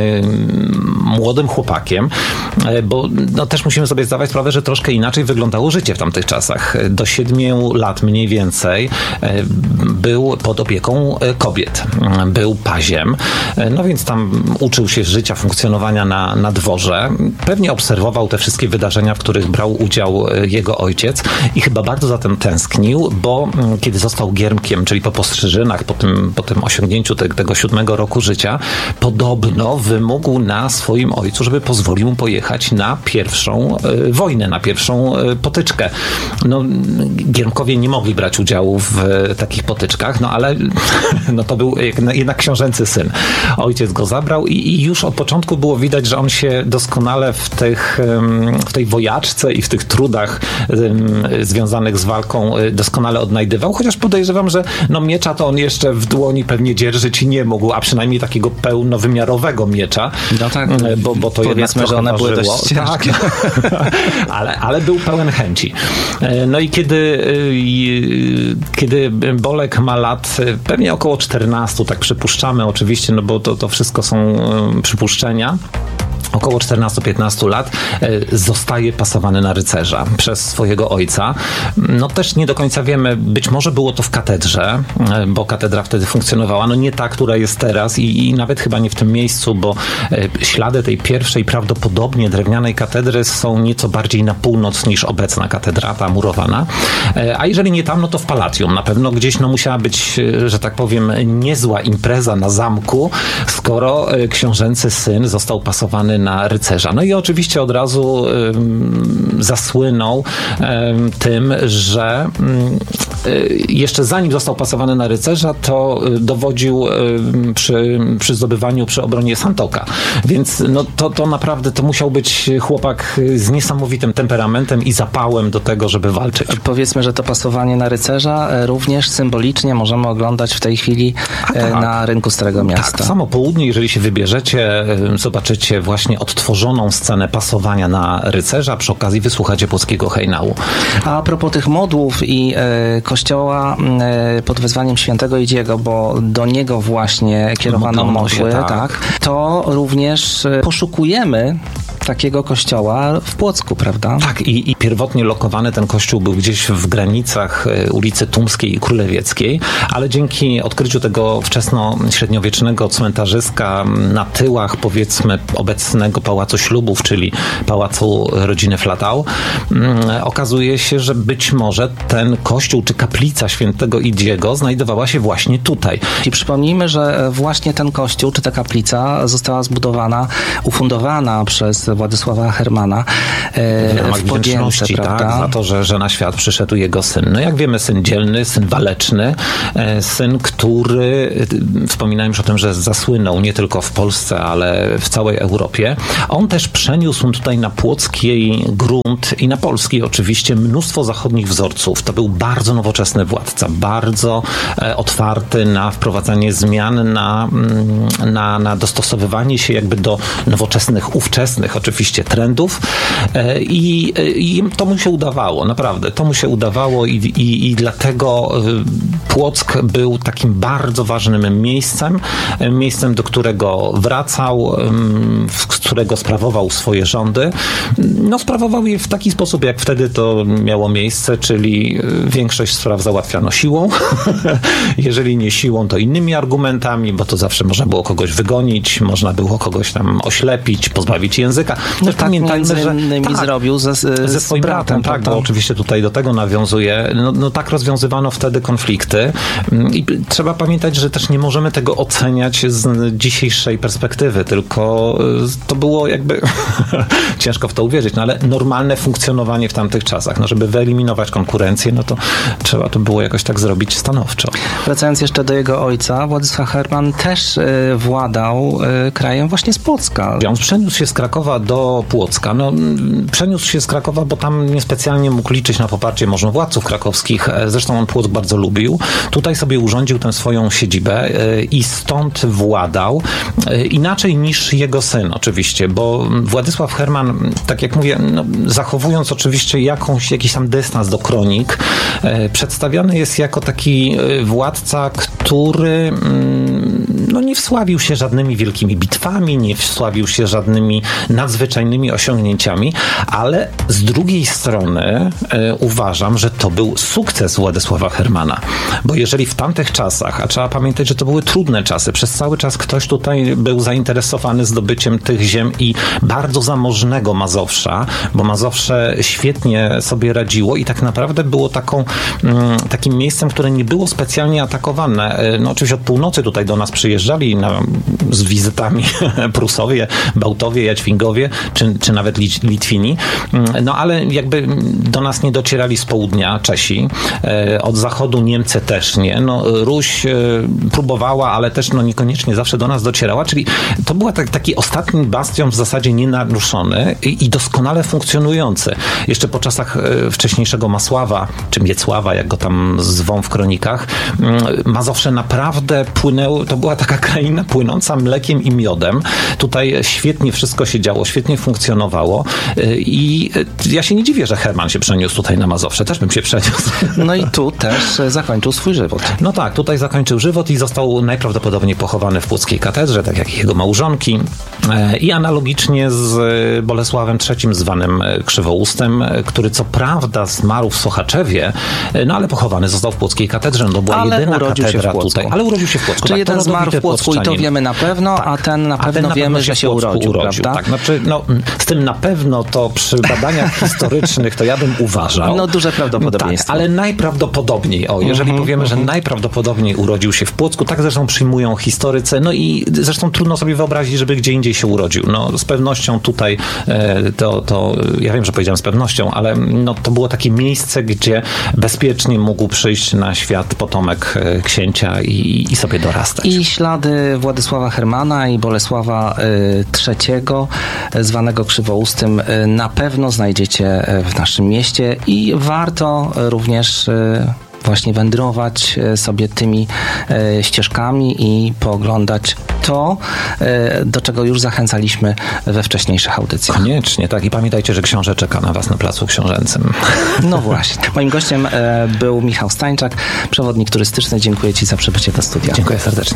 E: młodym chłopakiem, bo no, też musimy sobie zdawać sprawę, że troszkę inaczej wyglądało życie w tamtych czasach. Do 7 lat mniej więcej był pod opieką kobiet. Był paziem. No więc tam uczył się życia, funkcjonowania na dworze. Pewnie obserwował te wszystkie wydarzenia, w których brał udział jego ojciec i chyba bardzo za tym tęsknił, bo kiedy został giermkiem, czyli po postrzyżynach, po tym osiągnięciu tego 7 roku życia, podobno wymógł na swoim ojcu, żeby pozwolił mu pojechać na pierwszą wojnę, na pierwszą potyczkę. No, giermkowie nie mogli brać udziału w takich potyczkach, no ale no, to był jednak książęcy syn. Ojciec go zabrał i już od początku było widać, że on się doskonale w tej wojaczce i w tych trudach związanych z walką doskonale odnajdywał, chociaż podejrzewam, że no, miecza to on jeszcze w dłoni pewnie dzierżyć nie mógł, a przynajmniej takiego pełnowymiarowego miecza,
B: no tak,
E: bo to
B: powiedzmy, że one były dość ciężkie.
E: Tak, ale był pełen chęci. No i kiedy Bolek ma lat pewnie około 14, tak przypuszczamy oczywiście, no bo to wszystko są przypuszczenia, około 14-15 lat zostaje pasowany na rycerza przez swojego ojca. No też nie do końca wiemy, być może było to w katedrze, bo katedra wtedy funkcjonowała, no nie ta, która jest teraz i nawet chyba nie w tym miejscu, bo ślady tej pierwszej prawdopodobnie drewnianej katedry są nieco bardziej na północ niż obecna katedra, ta murowana. A jeżeli nie tam, no to w Palatium. Na pewno gdzieś no musiała być, że tak powiem, niezła impreza na zamku, skoro książęcy syn został pasowany na rycerza. No i oczywiście od razu zasłynął tym, że jeszcze zanim został pasowany na rycerza, to dowodził przy zdobywaniu, przy obronie Santoka. Więc no, to naprawdę to musiał być chłopak z niesamowitym temperamentem i zapałem do tego, żeby walczyć.
B: Powiedzmy, że to pasowanie na rycerza również symbolicznie możemy oglądać w tej chwili na rynku Starego Miasta.
E: Tak, w samo południe, jeżeli się wybierzecie, zobaczycie właśnie odtworzoną scenę pasowania na rycerza, przy okazji wysłuchacie płockiego hejnału.
B: A propos tych modłów i kościoła pod wezwaniem świętego Idziego, bo do niego właśnie kierowano modły, tak, to również poszukujemy takiego kościoła w Płocku, prawda?
E: Tak, i pierwotnie lokowany ten kościół był gdzieś w granicach ulicy Tumskiej i Królewieckiej, ale dzięki odkryciu tego wczesnośredniowiecznego cmentarzyska na tyłach, powiedzmy, obecnego Pałacu Ślubów, czyli Pałacu rodziny Flatau, okazuje się, że być może ten kościół czy kaplica świętego Idziego znajdowała się właśnie tutaj.
B: I przypomnijmy, że właśnie ten kościół czy ta kaplica została zbudowana, ufundowana przez Władysława Hermana w Podience, prawda?
E: Tak, za to, że na świat przyszedł jego syn. No jak wiemy, syn dzielny, syn waleczny, syn, który, wspominałem już o tym, że zasłynął nie tylko w Polsce, ale w całej Europie. On też przeniósł tutaj na płocki grunt i na polski oczywiście mnóstwo zachodnich wzorców. To był bardzo nowoczesny władca, bardzo otwarty na wprowadzanie zmian, na dostosowywanie się jakby do nowoczesnych, ówczesnych oczywiście trendów i to mu się udawało, naprawdę. To mu się udawało i dlatego Płock był takim bardzo ważnym miejscem, do którego wracał, z którego sprawował swoje rządy. No, sprawował je w taki sposób, jak wtedy to miało miejsce, czyli większość spraw załatwiano siłą. Jeżeli nie siłą, to innymi argumentami, bo to zawsze można było kogoś wygonić, można było kogoś tam oślepić, pozbawić języka.
B: No tak, pamiętajmy, że zrobił ze swoim bratem,
E: tak, bo oczywiście tutaj do tego nawiązuje. No tak rozwiązywano wtedy konflikty i trzeba pamiętać, że też nie możemy tego oceniać z dzisiejszej perspektywy, tylko to było jakby ciężko w to uwierzyć, no ale normalne funkcjonowanie w tamtych czasach. No żeby wyeliminować konkurencję, no to trzeba to było jakoś tak zrobić stanowczo.
B: Wracając jeszcze do jego ojca, Władysław Herman też władał krajem właśnie z Płocka.
E: On przeniósł się z Krakowa do Płocka. No, przeniósł się z Krakowa, bo tam niespecjalnie mógł liczyć na poparcie możnowładców krakowskich. Zresztą on Płock bardzo lubił. Tutaj sobie urządził tę swoją siedzibę i stąd władał. Inaczej niż jego syn oczywiście, bo Władysław Herman, tak jak mówię, no, zachowując oczywiście jakiś tam dystans do kronik, przedstawiany jest jako taki władca, który no, nie wsławił się żadnymi wielkimi bitwami, nie wsławił się żadnymi nadzwyczajnymi osiągnięciami, ale z drugiej strony uważam, że to był sukces Władysława Hermana, bo jeżeli w tamtych czasach, a trzeba pamiętać, że to były trudne czasy, przez cały czas ktoś tutaj był zainteresowany zdobyciem tych ziem i bardzo zamożnego Mazowsza, bo Mazowsze świetnie sobie radziło i tak naprawdę było takim miejscem, które nie było specjalnie atakowane. No oczywiście od północy tutaj do nas przyjeżdżali z wizytami Prusowie, Bałtowie, Jadźwingowie, czy nawet Litwini, no ale jakby do nas nie docierali z południa Czesi, od zachodu Niemcy też nie. No Ruś próbowała, ale też no niekoniecznie zawsze do nas docierała, czyli to był taki ostatni bastion w zasadzie nienaruszony i doskonale funkcjonujący. Jeszcze po czasach wcześniejszego Masława, czy Miecława, jak go tam zwą w kronikach, Mazowsze naprawdę płynęły, to była taka kraina płynąca mlekiem i miodem. Tutaj świetnie wszystko się działo, świetnie funkcjonowało i ja się nie dziwię, że Herman się przeniósł tutaj na Mazowsze. Też bym się przeniósł.
B: No i tu też zakończył swój żywot.
E: No tak, tutaj zakończył żywot i został najprawdopodobniej pochowany w Płockiej katedrze, tak jak i jego małżonki. I analogicznie z Bolesławem III, zwanym Krzywoustem, który co prawda zmarł w Sochaczewie, no ale pochowany został w Płockiej katedrze. No była jedyna katedra tutaj. Ale urodził się w Płocku.
B: Czyli jeden zmarł w Płocku i to wiemy na pewno, tak. a ten na pewno wiemy, że się urodził, prawda?
E: Tak, znaczy, z tym na pewno to przy badaniach historycznych to ja bym uważał.
B: No duże prawdopodobieństwo.
E: Tak, ale najprawdopodobniej, jeżeli powiemy, że najprawdopodobniej urodził się w Płocku, tak zresztą przyjmują historycy, no i zresztą trudno sobie wyobrazić, żeby gdzie indziej się urodził. No z pewnością tutaj to ja wiem, że powiedziałem z pewnością, ale to było takie miejsce, gdzie bezpiecznie mógł przyjść na świat potomek księcia i sobie dorastać.
B: I ślady Władysława Hermana i Bolesława III, zwanego Krzywoustym, na pewno znajdziecie w naszym mieście i warto również właśnie wędrować sobie tymi ścieżkami i pooglądać to, do czego już zachęcaliśmy we wcześniejszych audycjach.
E: Koniecznie, tak. I pamiętajcie, że książę czeka na was na Placu Książęcym.
B: No właśnie. Moim gościem był Michał Stańczak, przewodnik turystyczny. Dziękuję ci za przybycie do studia.
E: Dziękuję serdecznie.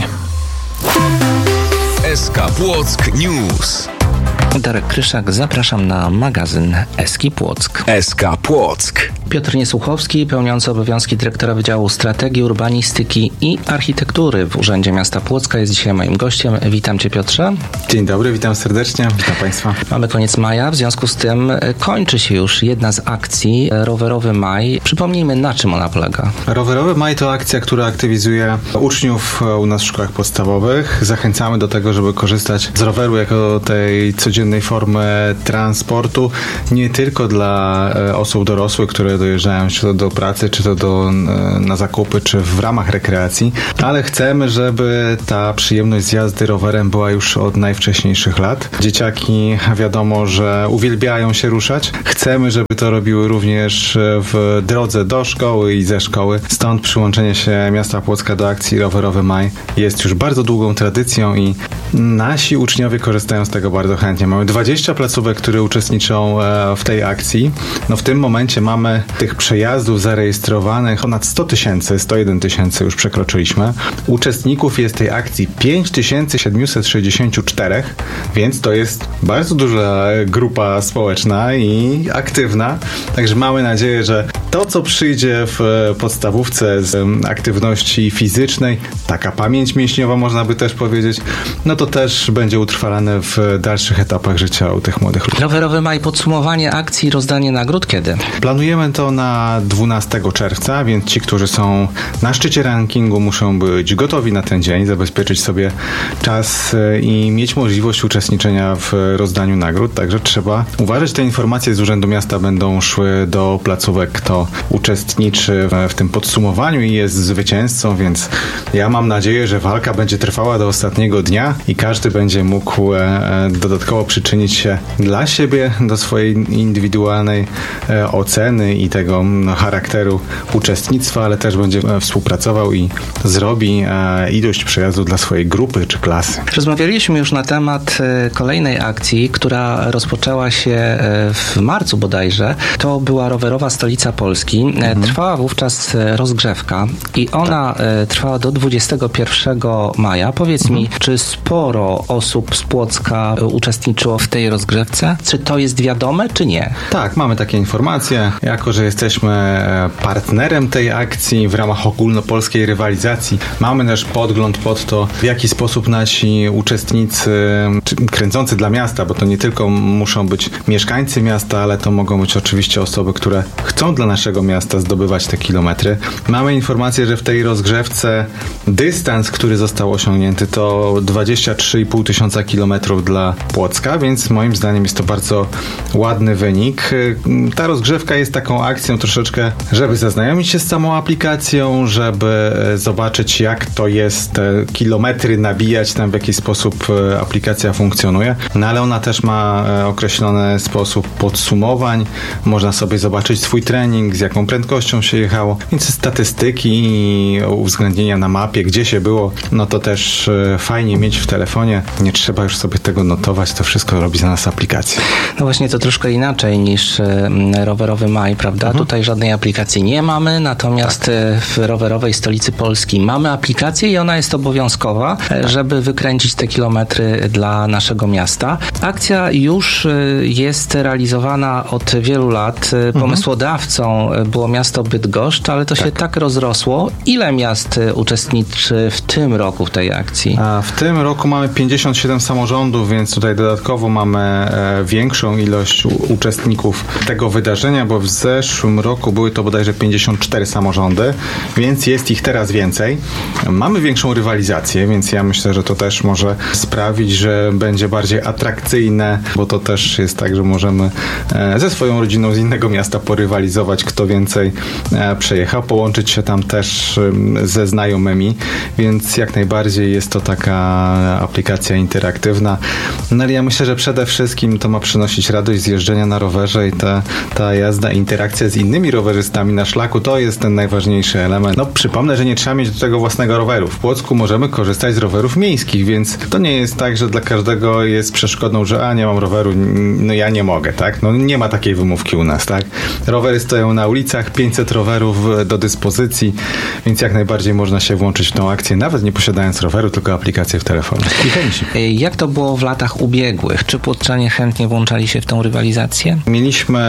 C: SK Płock News.
B: Darek Kryszak, zapraszam na magazyn Eski Płock.
C: SK Płock.
B: Piotr Niesłuchowski, pełniący obowiązki dyrektora Wydziału Strategii, Urbanistyki i Architektury w Urzędzie Miasta Płocka, jest dzisiaj moim gościem. Witam cię, Piotrze.
F: Dzień dobry, witam serdecznie, witam Państwa.
B: Mamy koniec maja, w związku z tym kończy się już jedna z akcji, Rowerowy Maj. Przypomnijmy, na czym ona polega.
F: Rowerowy Maj to akcja, która aktywizuje uczniów u nas w szkołach podstawowych. Zachęcamy do tego, żeby korzystać z roweru jako tej codziennej formy transportu, nie tylko dla osób dorosłych, które dojeżdżają czy to do pracy, czy to na zakupy, czy w ramach rekreacji, ale chcemy, żeby ta przyjemność z jazdy rowerem była już od najwcześniejszych lat. Dzieciaki wiadomo, że uwielbiają się ruszać. Chcemy, żeby to robiły również w drodze do szkoły i ze szkoły. Stąd przyłączenie się miasta Płocka do akcji Rowerowy Maj jest już bardzo długą tradycją i nasi uczniowie korzystają z tego bardzo chętnie. Mamy 20 placówek, które uczestniczą w tej akcji. No w tym momencie mamy tych przejazdów zarejestrowanych ponad 100 000, 101 000 już przekroczyliśmy. Uczestników jest tej akcji 5764, więc to jest bardzo duża grupa społeczna i aktywna. Także mamy nadzieję, że to, co przyjdzie w podstawówce z aktywności fizycznej, taka pamięć mięśniowa można by też powiedzieć, no to też będzie utrwalane w dalszych etapach życia u tych młodych ludzi.
B: Rowerowy Maj, podsumowanie akcji, rozdanie nagród kiedy?
F: Planujemy to na 12 czerwca, więc ci, którzy są na szczycie rankingu, muszą być gotowi na ten dzień, zabezpieczyć sobie czas i mieć możliwość uczestniczenia w rozdaniu nagród, także trzeba uważać. Te informacje z Urzędu Miasta będą szły do placówek, kto uczestniczy w tym podsumowaniu i jest zwycięzcą, więc ja mam nadzieję, że walka będzie trwała do ostatniego dnia i każdy będzie mógł dodatkowo przyczynić się dla siebie do swojej indywidualnej oceny i tego charakteru uczestnictwa, ale też będzie współpracował i zrobi ilość przejazdów dla swojej grupy czy klasy.
B: Rozmawialiśmy już na temat kolejnej akcji, która rozpoczęła się w marcu bodajże. To była Rowerowa Stolica Polski. Trwała wówczas rozgrzewka i ona trwała do 21 maja. Powiedz mi, czy sporo osób z Płocka uczestniczyło w tej rozgrzewce? Czy to jest wiadome, czy nie?
F: Tak, mamy takie informacje. Jako że jesteśmy partnerem tej akcji w ramach ogólnopolskiej rywalizacji, mamy też podgląd pod to, w jaki sposób nasi uczestnicy kręcący dla miasta, bo to nie tylko muszą być mieszkańcy miasta, ale to mogą być oczywiście osoby, które chcą dla naszego miasta zdobywać te kilometry. Mamy informację, że w tej rozgrzewce dystans, który został osiągnięty, to 23,5 tysiąca kilometrów dla Płocka, więc moim zdaniem jest to bardzo ładny wynik. Ta rozgrzewka jest taką akcją troszeczkę, żeby zaznajomić się z samą aplikacją, żeby zobaczyć, jak to jest te kilometry nabijać, tam w jaki sposób aplikacja funkcjonuje. No ale ona też ma określony sposób podsumowań. Można sobie zobaczyć swój trening, z jaką prędkością się jechało, więc statystyki i uwzględnienia na mapie, gdzie się było, no to też fajnie mieć w telefonie. Nie trzeba już sobie tego notować, to wszystko robi za nas aplikacja.
B: No właśnie, to troszkę inaczej niż Rowerowy Maj, prawda? Tutaj żadnej aplikacji nie mamy, natomiast w Rowerowej Stolicy Polski mamy aplikację i ona jest obowiązkowa, żeby wykręcić te kilometry dla naszego miasta. Akcja już jest realizowana od wielu lat. Pomysłodawcą Katarzynką było miasto Bydgoszcz, ale to się tak rozrosło. Ile miast uczestniczy w tym roku w tej akcji?
F: A w tym roku mamy 57 samorządów, więc tutaj dodatkowo mamy większą ilość uczestników tego wydarzenia, bo w zeszłym roku były to bodajże 54 samorządy, więc jest ich teraz więcej. Mamy większą rywalizację, więc ja myślę, że to też może sprawić, że będzie bardziej atrakcyjne, bo to też jest tak, że możemy ze swoją rodziną z innego miasta porywalizować, kto więcej przejechał, połączyć się tam też ze znajomymi, więc jak najbardziej jest to taka aplikacja interaktywna. No ale ja myślę, że przede wszystkim to ma przynosić radość z jeżdżenia na rowerze i ta jazda, interakcja z innymi rowerzystami na szlaku, to jest ten najważniejszy element. No przypomnę, że nie trzeba mieć do tego własnego roweru. W Płocku możemy korzystać z rowerów miejskich, więc to nie jest tak, że dla każdego jest przeszkodą, że nie mam roweru, no ja nie mogę, tak? No nie ma takiej wymówki u nas, tak? Rowery stoją na ulicach, 500 rowerów do dyspozycji, więc jak najbardziej można się włączyć w tą akcję, nawet nie posiadając roweru, tylko aplikację w telefonie. I chęci.
B: Jak to było w latach ubiegłych? Czy płotczanie chętnie włączali się w tą rywalizację?
F: Mieliśmy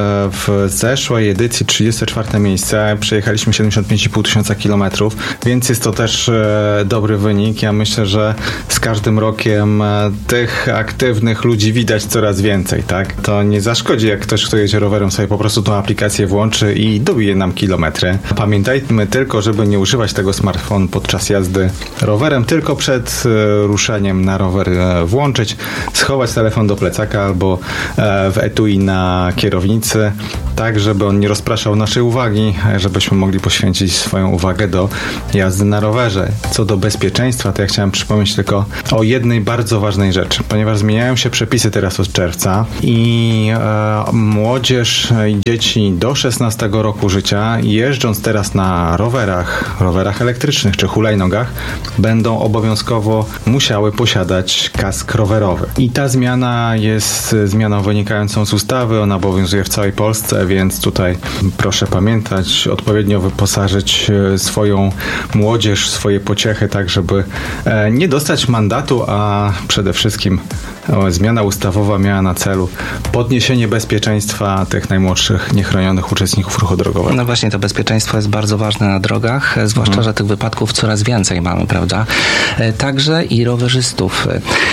F: w zeszłej edycji 34 miejsce, przejechaliśmy 75,5 tysiąca kilometrów, więc jest to też dobry wynik. Ja myślę, że z każdym rokiem tych aktywnych ludzi widać coraz więcej, tak? To nie zaszkodzi, jak ktoś, kto jedzie rowerem, sobie po prostu tą aplikację włączy i dobije nam kilometry. Pamiętajmy tylko, żeby nie używać tego smartfonu podczas jazdy rowerem, tylko przed ruszeniem na rower włączyć, schować telefon do plecaka albo w etui na kierownicy, tak żeby on nie rozpraszał naszej uwagi, żebyśmy mogli poświęcić swoją uwagę do jazdy na rowerze. Co do bezpieczeństwa, to ja chciałem przypomnieć tylko o jednej bardzo ważnej rzeczy, ponieważ zmieniają się przepisy teraz od czerwca i młodzież i dzieci do 16 roku życia, jeżdżąc teraz na rowerach elektrycznych czy hulajnogach, będą obowiązkowo musiały posiadać kask rowerowy. I ta zmiana jest zmianą wynikającą z ustawy, ona obowiązuje w całej Polsce, więc tutaj proszę pamiętać, odpowiednio wyposażyć swoją młodzież, swoje pociechy, tak żeby nie dostać mandatu, a przede wszystkim zmiana ustawowa miała na celu podniesienie bezpieczeństwa tych najmłodszych, niechronionych uczestników ruchu drogowego.
B: No właśnie, to bezpieczeństwo jest bardzo ważne na drogach, zwłaszcza, że tych wypadków coraz więcej mamy, prawda? Także i rowerzystów.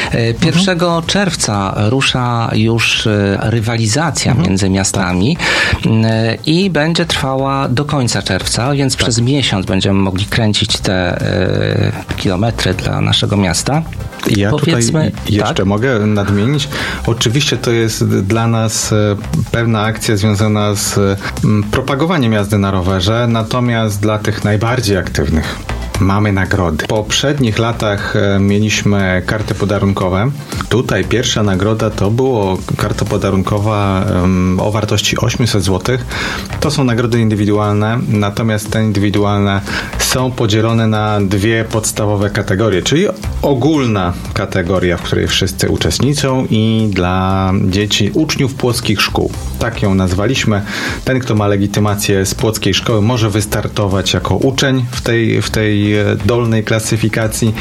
B: 1 czerwca rusza już rywalizacja między miastami i będzie trwała do końca czerwca, więc przez miesiąc będziemy mogli kręcić te kilometry dla naszego miasta.
F: Ja tutaj jeszcze mogę nadmienić. Oczywiście to jest dla nas pewna akcja związana z propagowaniem jazdy na rowerze, natomiast dla tych najbardziej aktywnych mamy nagrody. W poprzednich latach mieliśmy karty podarunkowe. Tutaj pierwsza nagroda to było karta podarunkowa o wartości 800 zł. To są nagrody indywidualne, natomiast te indywidualne są podzielone na dwie podstawowe kategorie, czyli ogólna kategoria, w której wszyscy uczestniczą i dla dzieci, uczniów płockich szkół. Tak ją nazwaliśmy. Ten, kto ma legitymację z płockiej szkoły, może wystartować jako uczeń w tej dolnej klasyfikacji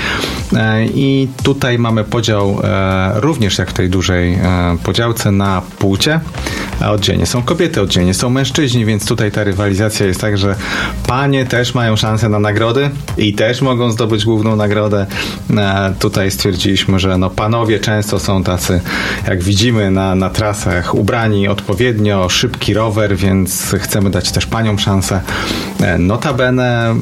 F: i tutaj mamy podział również jak w tej dużej podziałce na płcie, a oddzielnie są kobiety, oddzielnie są mężczyźni, więc tutaj ta rywalizacja jest tak, że panie też mają szansę na nagrody i też mogą zdobyć główną nagrodę. Tutaj stwierdziliśmy, że panowie często są tacy, jak widzimy na trasach, ubrani odpowiednio, szybki rower, więc chcemy dać też paniom szansę. Notabene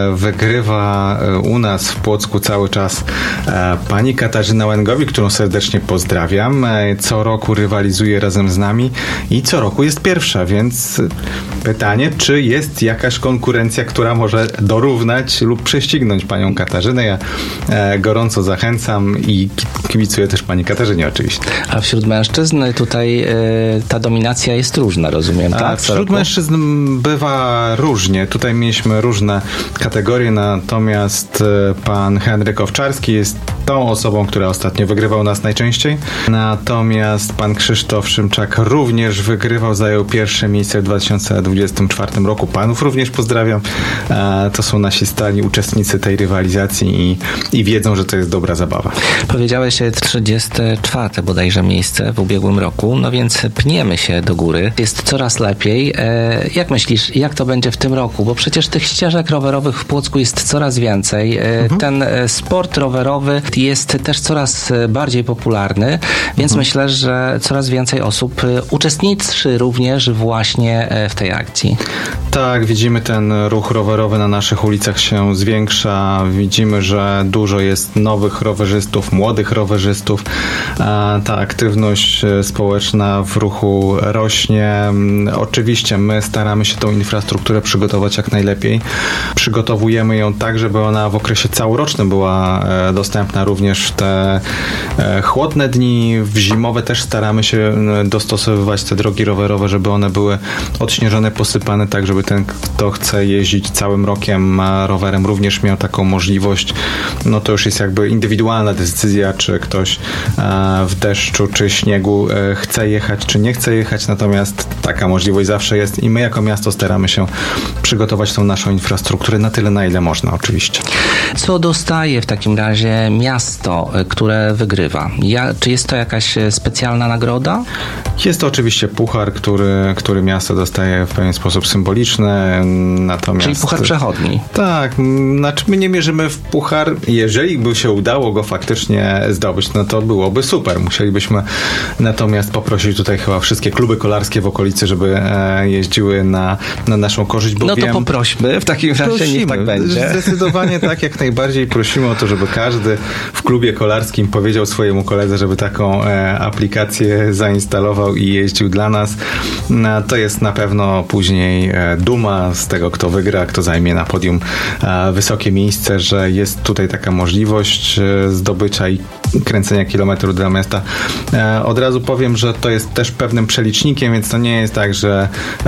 F: wygrywa u nas w Płocku cały czas pani Katarzyna Łęgowik, którą serdecznie pozdrawiam. Co roku rywalizuje razem z nami i co roku jest pierwsza, więc pytanie, czy jest jakaś konkurencja, która może dorównać lub prześcignąć panią Katarzynę. Ja gorąco zachęcam i kibicuję też pani Katarzynie oczywiście.
B: A wśród mężczyzn tutaj ta dominacja jest różna, rozumiem, tak?
F: Wśród mężczyzn bywa różnie. Tutaj mieliśmy różne kategorie, natomiast pan Henryk Owczarski jest tą osobą, która ostatnio wygrywał nas najczęściej. Natomiast pan Krzysztof Szymczak również wygrywał, zajął pierwsze miejsce w 2024 roku. Panów również pozdrawiam. To są nasi stali uczestnicy tej rywalizacji i wiedzą, że to jest dobra zabawa.
B: Powiedziałeś 34. bodajże miejsce w ubiegłym roku, no więc pniemy się do góry. Jest coraz lepiej. Jak myślisz, jak to będzie w tym roku? Bo przecież tych ścieżek rowerowych w Płocku jest coraz więcej. Ten sport rowerowy jest też coraz bardziej popularny, więc myślę, że coraz więcej osób uczestniczy również właśnie w tej akcji.
F: Tak, widzimy ten ruch rowerowy na naszych ulicach się zwiększa. Widzimy, że dużo jest nowych rowerzystów, młodych rowerzystów. Ta aktywność społeczna w ruchu rośnie. Oczywiście my staramy się tą infrastrukturę przygotować jak najlepiej. Przygotowujemy ją tak, żeby ona w okresie całorocznym była dostępna również w te chłodne dni. W zimowe też staramy się dostosowywać te drogi rowerowe, żeby one były odśnieżone, posypane, tak żeby ten, kto chce jeździć całym rokiem rowerem, również miał taką możliwość. No to już jest jakby indywidualna decyzja, czy ktoś w deszczu, czy śniegu chce jechać, czy nie chce jechać, natomiast taka możliwość zawsze jest i my jako miasto staramy się przygotować tą naszą infrastrukturę na tyle, na ile można oczywiście.
B: Co dostaje w takim razie miasto, które wygrywa? Czy jest to jakaś specjalna nagroda?
F: Jest to oczywiście puchar, który miasto dostaje w pewien sposób symboliczny, natomiast...
B: Czyli puchar przechodni.
F: Tak, znaczy my nie mierzymy w puchar. Jeżeli by się udało go faktycznie zdobyć, no to byłoby super. Musielibyśmy natomiast poprosić tutaj chyba wszystkie kluby kolarskie w okolicy, żeby jeździły na naszą korzyść, bo
B: no to
F: wiem,
B: poprośmy w takim razie, niech tak będzie.
F: Zdecydowanie tak, jak najbardziej prosimy o to, żeby każdy w klubie kolarskim powiedział swojemu koledze, żeby taką aplikację zainstalował i jeździł dla nas. To jest na pewno później duma z tego, kto wygra, kto zajmie na podium wysokie miejsce, że jest tutaj taka możliwość zdobycia i kręcenia kilometrów dla miasta. Od razu powiem, że to jest też pewnym przelicznikiem, więc to nie jest tak, że